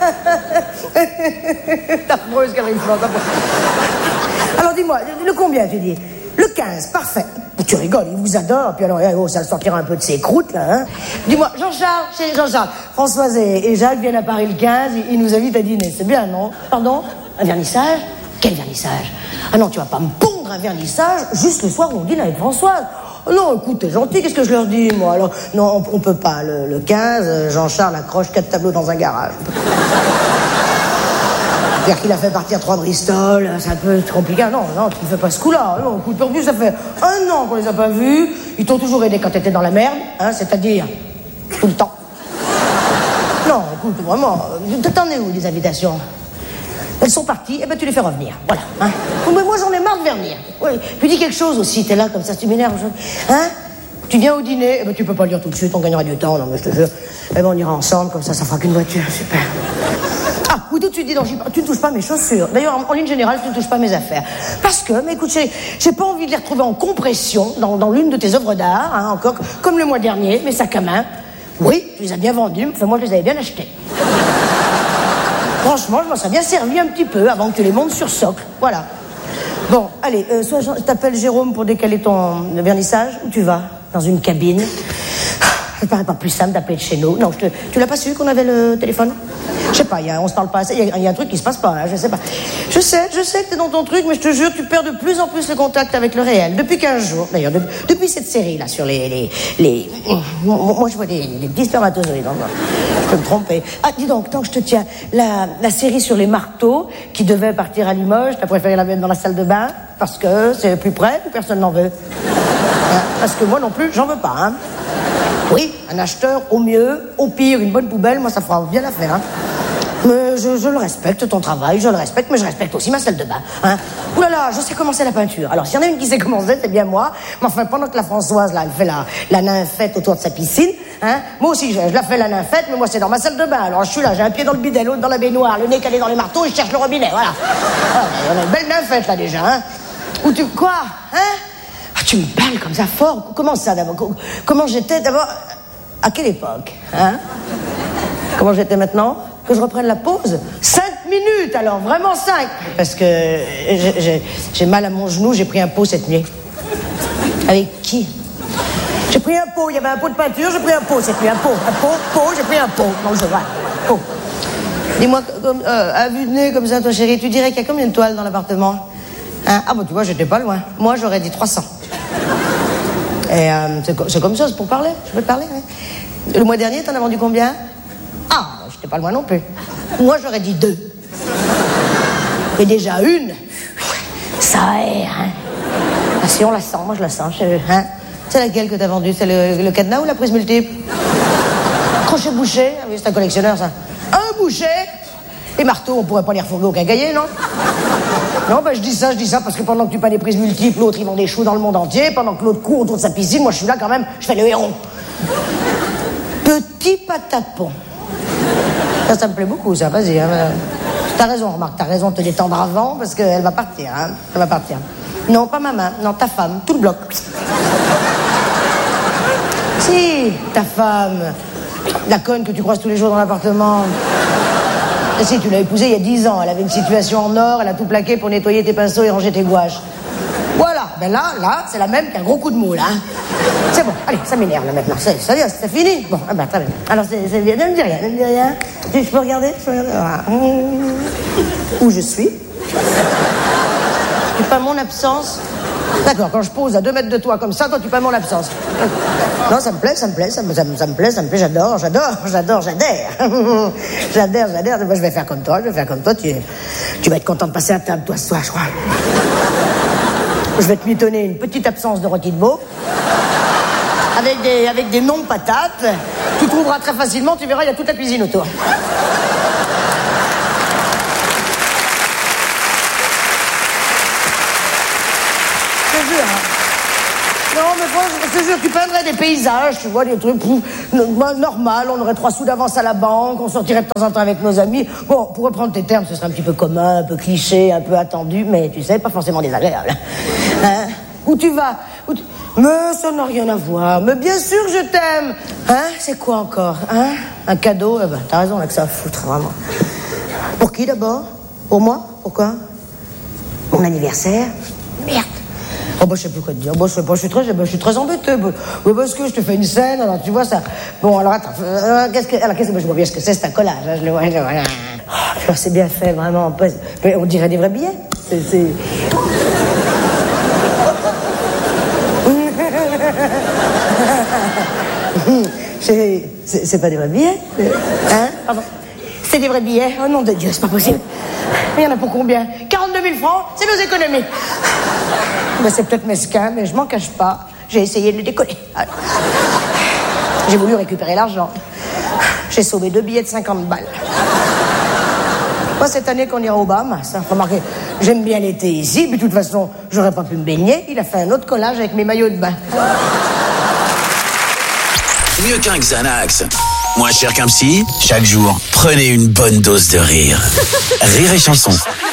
T'as affreuse, Catherine Flanc. Alors, dis-moi, le combien, tu dis? Le quinze, parfait. Tu rigoles, il vous adore. Puis alors, oh, ça le sortira un peu de ses croûtes, là, hein. Dis-moi, Jean-Charles, c'est Jean-Charles. Françoise et, et Jacques viennent à Paris le quinze, ils, ils nous invitent à dîner. C'est bien, non? Pardon? Un vernissage? Quel vernissage? Ah non, tu vas pas me pondre un vernissage juste le soir où on dîne avec Françoise. Non, écoute, t'es gentil, qu'est-ce que je leur dis, moi? Alors, non, on, on peut pas. Le, le quinze, Jean-Charles accroche quatre tableaux dans un garage. C'est-à-dire qu'il a fait partir trois Bristol, c'est un peu compliqué. Non, non, tu ne fais pas ce coup-là. Non, écoute, en plus, ça fait un an qu'on les a pas vus. Ils t'ont toujours aidé quand t'étais dans la merde, hein, c'est-à-dire tout le temps. Non, écoute, vraiment, t'en es où, les invitations? Elles sont parties, et ben tu les fais revenir, voilà. Hein. Mais moi j'en ai marre de venir. Oui. Puis dis quelque chose aussi, t'es là comme ça, tu m'énerves. Hein? Tu viens au dîner, et ben tu peux pas le dire tout de suite, on gagnera du temps, non mais je te jure. Et ben on ira ensemble, comme ça, ça fera qu'une voiture, super. Ah, oui, tout de suite, dis donc, tu ne touches pas mes chaussures. D'ailleurs, en, en ligne générale, tu ne touches pas mes affaires. Parce que, mais écoute, j'ai, j'ai pas envie de les retrouver en compression dans, dans l'une de tes œuvres d'art, hein, encore, comme le mois dernier, mes sacs à main. Oui, tu les as bien vendus, enfin moi je les avais bien achetés. Franchement, je m'en serais bien servi un petit peu avant que tu les montes sur socle. Voilà. Bon, allez, euh, soit je t'appelle Jérôme pour décaler ton vernissage, où tu vas? Dans une cabine. Ça te paraît pas plus simple d'appeler de chez nous? Non, je te, tu l'as pas su qu'on avait le téléphone? Je sais pas, y a, on se parle pas assez, il y, y a un truc qui se passe pas, hein, je sais pas. Je sais, je sais que t'es dans ton truc, mais je te jure, tu perds de plus en plus le contact avec le réel. Depuis quinze jours, d'ailleurs, de, depuis cette série, là, sur les... les, les moi, je vois des, des petits spermatozoïdes, hein, je peux me tromper. Ah, dis donc, tant que je te tiens, la, la série sur les marteaux, qui devait partir à Limoges, t'as préféré la mettre dans la salle de bain, parce que c'est plus près ou personne n'en veut? Hein, parce que moi non plus, j'en veux pas, hein. Oui, un acheteur, au mieux, au pire, une bonne poubelle, moi ça fera bien l'affaire, hein. Mais je, je le respecte, ton travail, je le respecte, mais je respecte aussi ma salle de bain, hein. Ouh là là, je sais commencer la peinture. Alors, s'il y en a une qui sait commencer, c'est bien moi. Mais enfin, pendant que la Françoise, là, elle fait la, la nymphette autour de sa piscine, hein, moi aussi, je, je la fais la nymphette, mais moi, c'est dans ma salle de bain. Alors, je suis là, j'ai un pied dans le bidet, l'autre dans la baignoire, le nez calé dans les marteaux, et je cherche le robinet, voilà. Voilà, on a une belle nymphette, là, déjà, hein. Ou tu... Quoi? Hein? Ah, tu me parles comme ça fort. Comment ça, d'abord? Comment j'étais, d'abord? À quelle époque, hein? Comment j'étais maintenant? Que je reprenne la pause? Cinq minutes, alors, vraiment cinq. Parce que j'ai, j'ai, j'ai mal à mon genou, j'ai pris un pot cette nuit. Avec qui? J'ai pris un pot, il y avait un pot de peinture, j'ai pris un pot cette nuit, un pot, un pot, pot, j'ai pris un pot. Non, je vois, pot. Dis-moi, comme, euh, à vue de nez comme ça, toi chérie, tu dirais qu'il y a combien de toiles dans l'appartement? Hein? Ah bah tu vois, j'étais pas loin. Moi, j'aurais dit trois cents. Et euh, c'est, c'est comme ça, c'est pour parler, je peux te parler, hein. Le mois dernier, t'en as vendu combien? Ah, j'étais pas loin non plus. Moi, j'aurais dit deux. Et déjà une, ça aère, hein. Ah, si on la sent, moi je la sens. Je, hein. C'est laquelle que t'as vendue? C'est le, le cadenas ou la prise multiple? Crochet bouché? Ah oui, c'est un collectionneur, ça. Un boucher? Les marteaux, on pourrait pas les refourguer au quincaillier, non? Non, ben je dis ça, je dis ça parce que pendant que tu peins des prises multiples, l'autre il vend des choux dans le monde entier, pendant que l'autre court autour de sa piscine, moi je suis là quand même, je fais le héros. Petit patapon. Ça, ça me plaît beaucoup, ça, vas-y. Hein. T'as raison, remarque, t'as raison de te détendre avant parce qu'elle va partir, hein. Elle va partir. Non, pas ma main, non, ta femme, tout le bloc. Si, ta femme, la conne que tu croises tous les jours dans l'appartement. Et si, tu l'as épousée il y a dix ans, elle avait une situation en or, elle a tout plaqué pour nettoyer tes pinceaux et ranger tes gouaches. Voilà, ben là, là, c'est la même qu'un gros coup de moule, hein. C'est bon, allez, ça m'énerve là maintenant, c'est, ça y est, c'est fini. Bon, ah ben très bien. Alors, c'est, c'est bien, ne me dis rien, ne me dis rien. Je peux regarder, je peux regarder. Ah. Où je suis? Tu peins mon absence? D'accord, quand je pose à deux mètres de toi comme ça, toi tu peins mon absence. Non, ça me plaît, ça me plaît, ça me, ça me, ça me plaît, ça me plaît, j'adore, j'adore, j'adore, j'adhère. J'adhère, j'adhère, moi je vais faire comme toi, je vais faire comme toi, tu, tu vas être content de passer à table, toi, ce soir, je crois. Je vais te mitonner une petite absence de rôti de veau, avec des, avec des non-patates, tu trouveras très facilement, tu verras, il y a toute la cuisine autour. des fois, je te jure, tu peindrais des paysages, tu vois, des trucs pff, normal, on aurait trois sous d'avance à la banque, on sortirait de temps en temps avec nos amis. Bon, pour reprendre tes termes, ce serait un petit peu commun, un peu cliché, un peu attendu, mais tu sais, pas forcément désagréable. Hein? Où tu vas? Où tu... Mais ça n'a rien à voir. Mais bien sûr, je t'aime. Hein? C'est quoi encore? Hein? Un cadeau? Eh ben, t'as raison, là, que ça va foutre, vraiment. Pour qui, d'abord? Pour moi? Pourquoi? Mon anniversaire? Merde. Oh, bah, je sais plus quoi te dire. Bon, je sais pas, je suis très, bah, je suis très embêtée. Bah, bah, parce que je te fais une scène, alors tu vois ça. Bon, alors attends. Euh, qu'est-ce que, alors, qu'est-ce que, bah, je vois bien ce que c'est, c'est un collage, hein, je le vois, je le vois. Oh, c'est bien fait, vraiment. On dirait des vrais billets. C'est, c'est... C'est, c'est, c'est pas des vrais billets? Hein? Pardon. C'est des vrais billets? Oh nom de Dieu, c'est pas possible. Il y en a pour combien? quarante-deux mille francs? C'est nos économies. Ben, c'est peut-être mesquin, mais je m'en cache pas. J'ai essayé de le décoller. J'ai voulu récupérer l'argent. J'ai sauvé deux billets de cinquante balles. Moi, cette année qu'on ira au Bahamas, hein, remarquez, j'aime bien l'été ici, puis de toute façon, j'aurais pas pu me baigner. Il a fait un autre collage avec mes maillots de bain. Mieux qu'un Xanax. Moins cher qu'un psy, chaque jour, prenez une bonne dose de rire. Rire et chanson.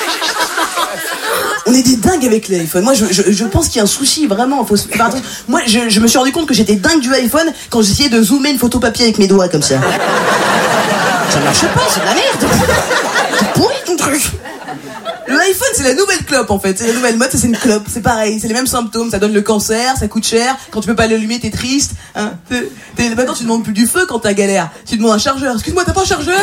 On est des dingues avec l'iPhone. Moi, je, je, je pense qu'il y a un souci, vraiment. Faut se faire attention. Moi, je, je me suis rendu compte que j'étais dingue du iPhone quand j'essayais de zoomer une photo papier avec mes doigts, comme ça. Ça marche pas, c'est de la merde. C'est pourri, ton truc. Le iPhone, c'est la nouvelle clope, en fait. C'est la nouvelle mode, c'est une clope. C'est pareil, c'est les mêmes symptômes. Ça donne le cancer, ça coûte cher. Quand tu peux pas l'allumer, t'es triste. Hein. T'es, t'es, maintenant, tu demandes plus du feu quand t'as galère. Tu demandes un chargeur. Excuse-moi, t'as pas un chargeur?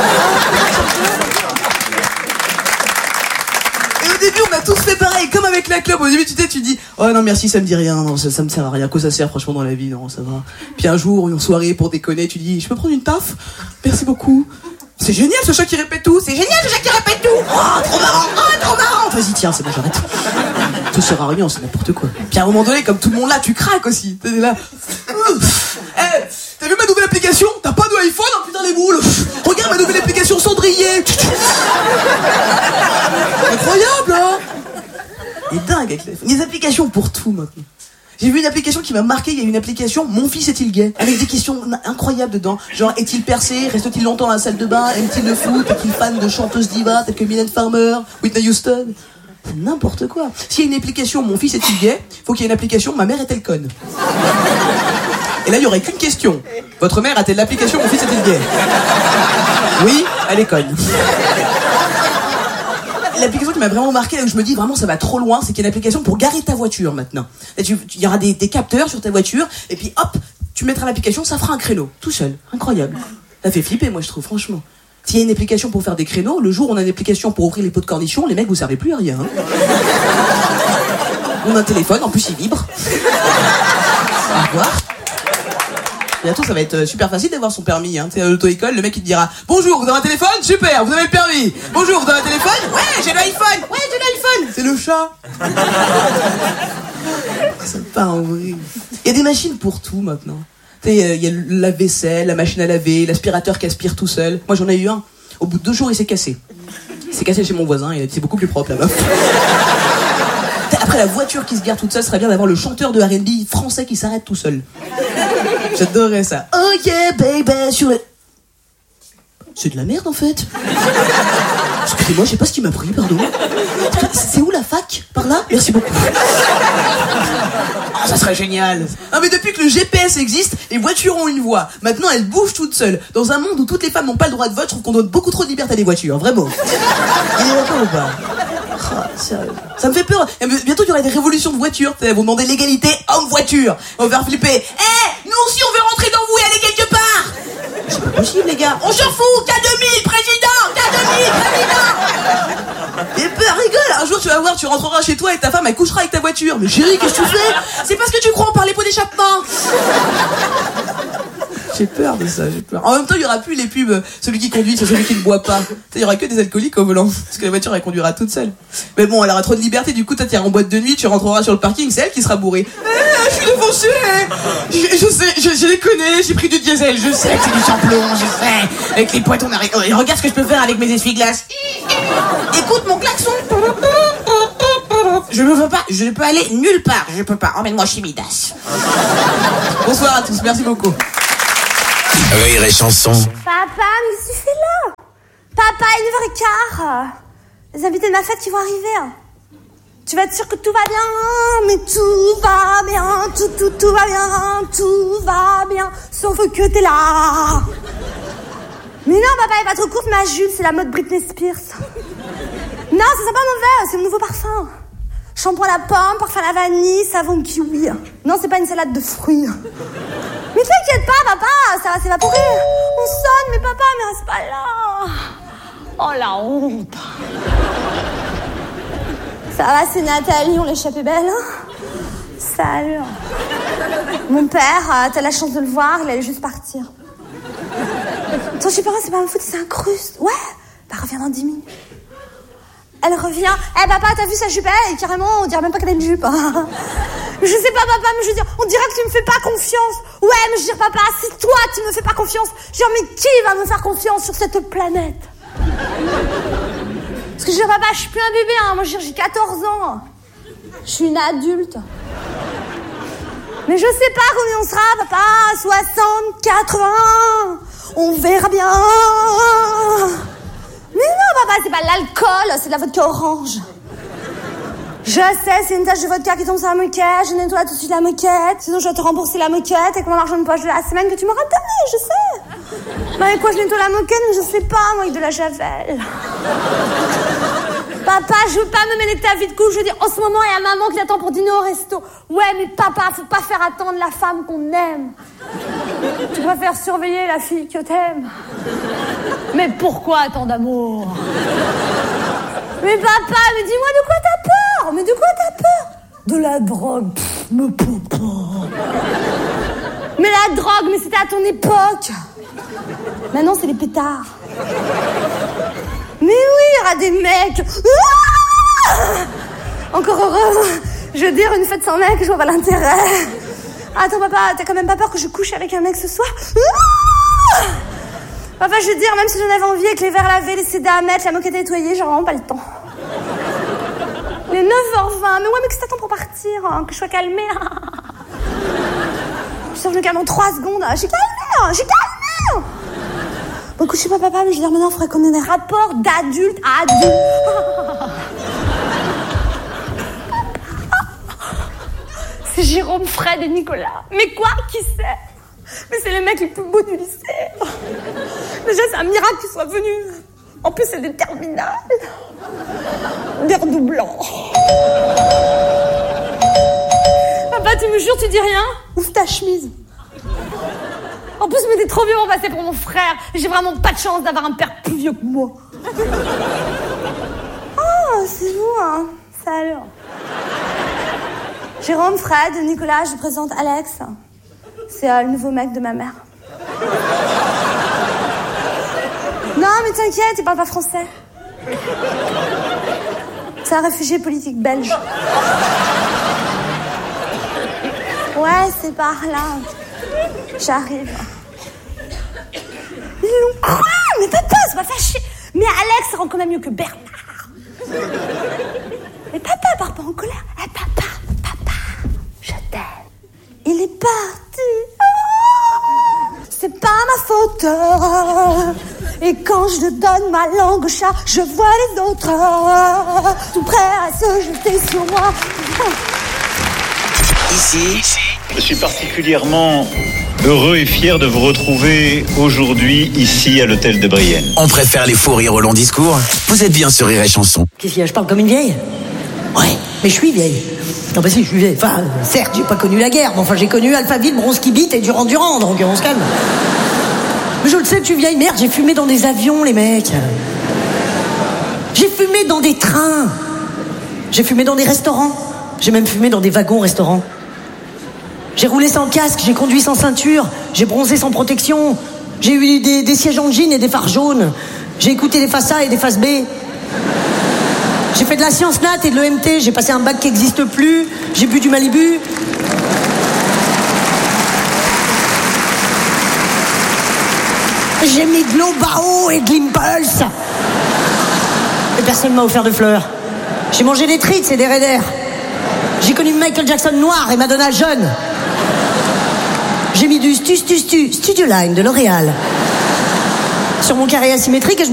Et au début, on a tous fait pareil, comme avec la clope. Au début, tu sais, tu dis, oh non, merci, ça me dit rien. Non, ça, ça me sert à rien. À quoi ça sert, franchement, dans la vie? Non, ça va. Puis un jour, une soirée, pour déconner, tu dis, je peux prendre une taf? Merci beaucoup. C'est génial ce chat qui répète tout. C'est génial ce chat qui répète tout. Oh, trop marrant. Oh, trop marrant. Vas-y, tiens, c'est bon, j'arrête. Tout sert à rien, c'est n'importe quoi. Puis à un moment donné, comme tout le monde là, tu craques aussi. T'es là. Eh, hey, t'as vu ma nouvelle application? T'as pas de iPhone? Oh putain les boules. Regarde ma nouvelle application Cendrier. Incroyable, hein? Il est dingue avec l'iPhone. Il y a des applications pour tout maintenant. J'ai vu une application qui m'a marqué, il y a une application Mon fils est-il gay? Avec des questions incroyables dedans. Genre, est-il percé? Reste-t-il longtemps dans la salle de bain? Aime-t-il le foot? Est-il fan de chanteuses divas telles que Mylène Farmer, Whitney Houston? C'est n'importe quoi. S'il y a une application Mon fils est-il gay, faut qu'il y ait une application Ma mère est-elle conne? Et là, il y aurait qu'une question. Votre mère a-t-elle l'application Mon fils est-il gay? Oui, elle est conne. L'application qui m'a vraiment marqué, là où je me dis vraiment ça va trop loin, c'est qu'il y a une application pour garer ta voiture maintenant. Il y aura des, des capteurs sur ta voiture, et puis hop, tu mettras l'application, ça fera un créneau, tout seul. Incroyable. Ça fait flipper, moi je trouve, franchement. S'il y a une application pour faire des créneaux, le jour où on a une application pour ouvrir les pots de cornichons, les mecs vous servez plus à rien. Hein. On a un téléphone, en plus il vibre. Au revoir. Bientôt, ça va être super facile d'avoir son permis. Hein. Tu sais, à l'auto-école, le mec il te dira bonjour, vous avez un téléphone? Super, vous avez le permis. Bonjour, vous avez un téléphone? Ouais, j'ai l'iPhone. Ouais, j'ai l'iPhone. C'est le chat. C'est pas en vrai. Il y a des machines pour tout maintenant. Tu sais, il y a le lave-vaisselle, la machine à laver, l'aspirateur qui aspire tout seul. Moi, j'en ai eu un. Au bout de deux jours, il s'est cassé. Il s'est cassé chez mon voisin. Il a dit c'est beaucoup plus propre là-bas. Après la voiture qui se gare toute seule, ce serait bien d'avoir le chanteur de R and B français qui s'arrête tout seul. J'adorerais ça. Oh yeah baby sur le... C'est de la merde en fait. Excusez-moi, je sais pas ce qui m'a pris, pardon. C'est où la fac? Par là? Merci beaucoup. Oh, ça serait génial. Non mais depuis que le G P S existe, les voitures ont une voix. Maintenant elles bougent toutes seules. Dans un monde où toutes les femmes n'ont pas le droit de vote, je trouve qu'on donne beaucoup trop de liberté à des voitures, vraiment. Il est d'accord ou pas? Oh, sérieux. Ça me fait peur. Bientôt il y aura des révolutions de voitures. Vous demandez l'égalité homme-voiture. On va faire flipper. Eh, hey, nous aussi on veut rentrer dans vous et aller quelque part. C'est pas possible les gars. On s'en fout. K deux mille président. K deux mille président. Et ben rigole. Un jour tu vas voir, tu rentreras chez toi et ta femme elle couchera avec ta voiture. Mais chérie, qu'est-ce que tu fais? C'est parce que tu crois en parler pots d'échappement. J'ai peur de ça, j'ai peur. En même temps, il y aura plus les pubs, celui qui conduit, c'est celui qui ne boit pas. Il y aura que des alcooliques au volant, parce que la voiture, elle conduira toute seule. Mais bon, elle aura trop de liberté, du coup, tu iras en boîte de nuit, tu rentreras sur le parking, c'est elle qui sera bourrée. Eh, je suis défoncé. Je, je sais, je, je les connais, j'ai pris du diesel, je sais que c'est du samplon, je sais. Avec les poêles, on arrive. Oh, et regarde ce que je peux faire avec mes essuie-glaces. Écoute mon klaxon. Je ne veux pas, je ne peux aller nulle part. Je peux pas. Emmène-moi chez Midas. Bonsoir à tous, merci beaucoup. Rire et chanson. Papa, mais qu'est-ce que tu fais là? Papa, il est neuf heures quinze. Les invités de ma fête qui vont arriver. Tu vas être sûr que tout va bien? Mais tout va bien, tout, tout, tout va bien, tout va bien, sauf que t'es là. Mais non, papa, elle va trop courte, ma jupe, c'est la mode Britney Spears. Non, ça sent pas mauvais, c'est mon nouveau parfum. Shampoing à la pomme, parfum à la vanille, savon kiwi. Non, c'est pas une salade de fruits. Mais t'inquiète pas, papa, ça va s'évaporer. On sonne, mais papa, mais reste pas là. Oh, la honte. Ça va, c'est Nathalie, on l'échappait belle, hein? Salut. Mon père, t'as la chance de le voir, il allait juste partir. Ton super c'est pas ma faute, c'est un cruste. Ouais, bah reviens dans dix minutes. Elle revient. Eh hey, papa, t'as vu sa jupe? Et carrément, on dirait même pas qu'elle a une jupe. Je sais pas, papa, mais je veux dire, on dirait que tu me fais pas confiance. Ouais, mais je veux dire, papa, si toi tu me fais pas confiance, je veux dire, mais qui va me faire confiance sur cette planète? Parce que je veux dire, papa, je suis plus un bébé, hein. Moi, je veux dire, j'ai quatorze ans. Je suis une adulte. Mais je sais pas combien on sera, papa. soixante, quatre-vingts. On verra bien. Mais non, papa, c'est pas l'alcool, c'est de la vodka orange. Je sais, c'est une tache de vodka qui tombe sur la moquette. Je nettoie tout de suite la moquette. Sinon, je vais te rembourser la moquette avec mon argent de poche de la semaine que tu m'auras donné, je sais. Mais avec quoi je nettoie la moquette? Mais je sais pas, moi, avec de la javel. Papa, je veux pas me mêler de ta vie de couple. Je veux dire, en ce moment, il y a maman qui t'attend pour dîner au resto. Ouais, mais papa, faut pas faire attendre la femme qu'on aime. Tu dois faire surveiller la fille que t'aimes. Mais pourquoi tant d'amour? Mais papa, mais dis-moi de quoi t'as peur? Mais de quoi t'as peur? De la drogue, pff, me papa. Mais la drogue, mais c'était à ton époque. Maintenant, c'est les pétards. Mais oui, il y aura des mecs. Ah, encore heureux. Je veux dire, une fête sans mec, je vois pas l'intérêt. Attends, papa, t'as quand même pas peur que je couche avec un mec ce soir? Ah, papa, je veux dire, même si j'en avais envie, avec les verres lavés, les C D à mettre, la moquette nettoyée, j'ai vraiment pas le temps. Il est neuf heures vingt, mais ouais, mais qu'est-ce que t'attends pour partir, hein? Que je sois calmée? Je sors, je me calme en trois secondes. J'ai calmé, j'ai calmé. Bon, écoute, je sais pas, papa, mais je veux dire, maintenant, il faudrait qu'on ait des rapports d'adulte à adulte. C'est Jérôme, Fred et Nicolas. Mais quoi? Qui c'est? Mais c'est les mecs les plus beaux du lycée. Déjà, c'est un miracle qu'ils soient venus. En plus, c'est des terminales. Des redoublants. Papa, tu me jures, tu dis rien? Ouvre ta chemise. En plus, mais t'es trop vieux pour passer pour mon frère. J'ai vraiment pas de chance d'avoir un père plus vieux que moi. Oh, c'est vous, hein. Salut. Jérôme, Fred, Nicolas, je vous présente Alex. C'est euh, le nouveau mec de ma mère. Non, mais t'inquiète, il parle pas français. C'est un réfugié politique belge. Ouais, c'est par là. J'arrive. Ils l'ont quoi? Mais papa, c'est pas fâché. Mais Alex, ça rend quand même mieux que Bernard. Mais papa part pas en colère. Eh, papa, papa, je t'aime. Il est parti. Oh, c'est pas ma faute. Et quand je donne ma langue au chat, je vois les autres tout prêts à se jeter sur moi. Ici, je suis particulièrement heureux et fier de vous retrouver aujourd'hui ici à l'hôtel de Brienne. On préfère les faux rires au long discours. Vous êtes bien sur Rire et Chanson. Qu'est-ce qu'il y a? Je parle comme une vieille? Ouais, mais je suis vieille. Non, bah si, je suis vieille. Enfin, certes, j'ai pas connu la guerre, mais enfin, j'ai connu Alphaville, Bronze-Kibit et Durand-Durand, donc on se calme. Mais je le sais, tu vieille merde, j'ai fumé dans des avions, les mecs. J'ai fumé dans des trains. J'ai fumé dans des restaurants. J'ai même fumé dans des wagons-restaurants. J'ai roulé sans casque, j'ai conduit sans ceinture, j'ai bronzé sans protection, j'ai eu des, des sièges en jean et des phares jaunes, j'ai écouté des faces A et des faces B. J'ai fait de la science nat et de l'E M T, j'ai passé un bac qui n'existe plus, j'ai bu du Malibu. J'ai mis de l'eau Bao et de l'Impulse. Et personne m'a offert de fleurs. J'ai mangé des trites et des raiders. connu Michael Jackson noir et Madonna jeune. J'ai mis du stu, stu, stu, Studio Line de L'Oréal sur mon carré asymétrique et je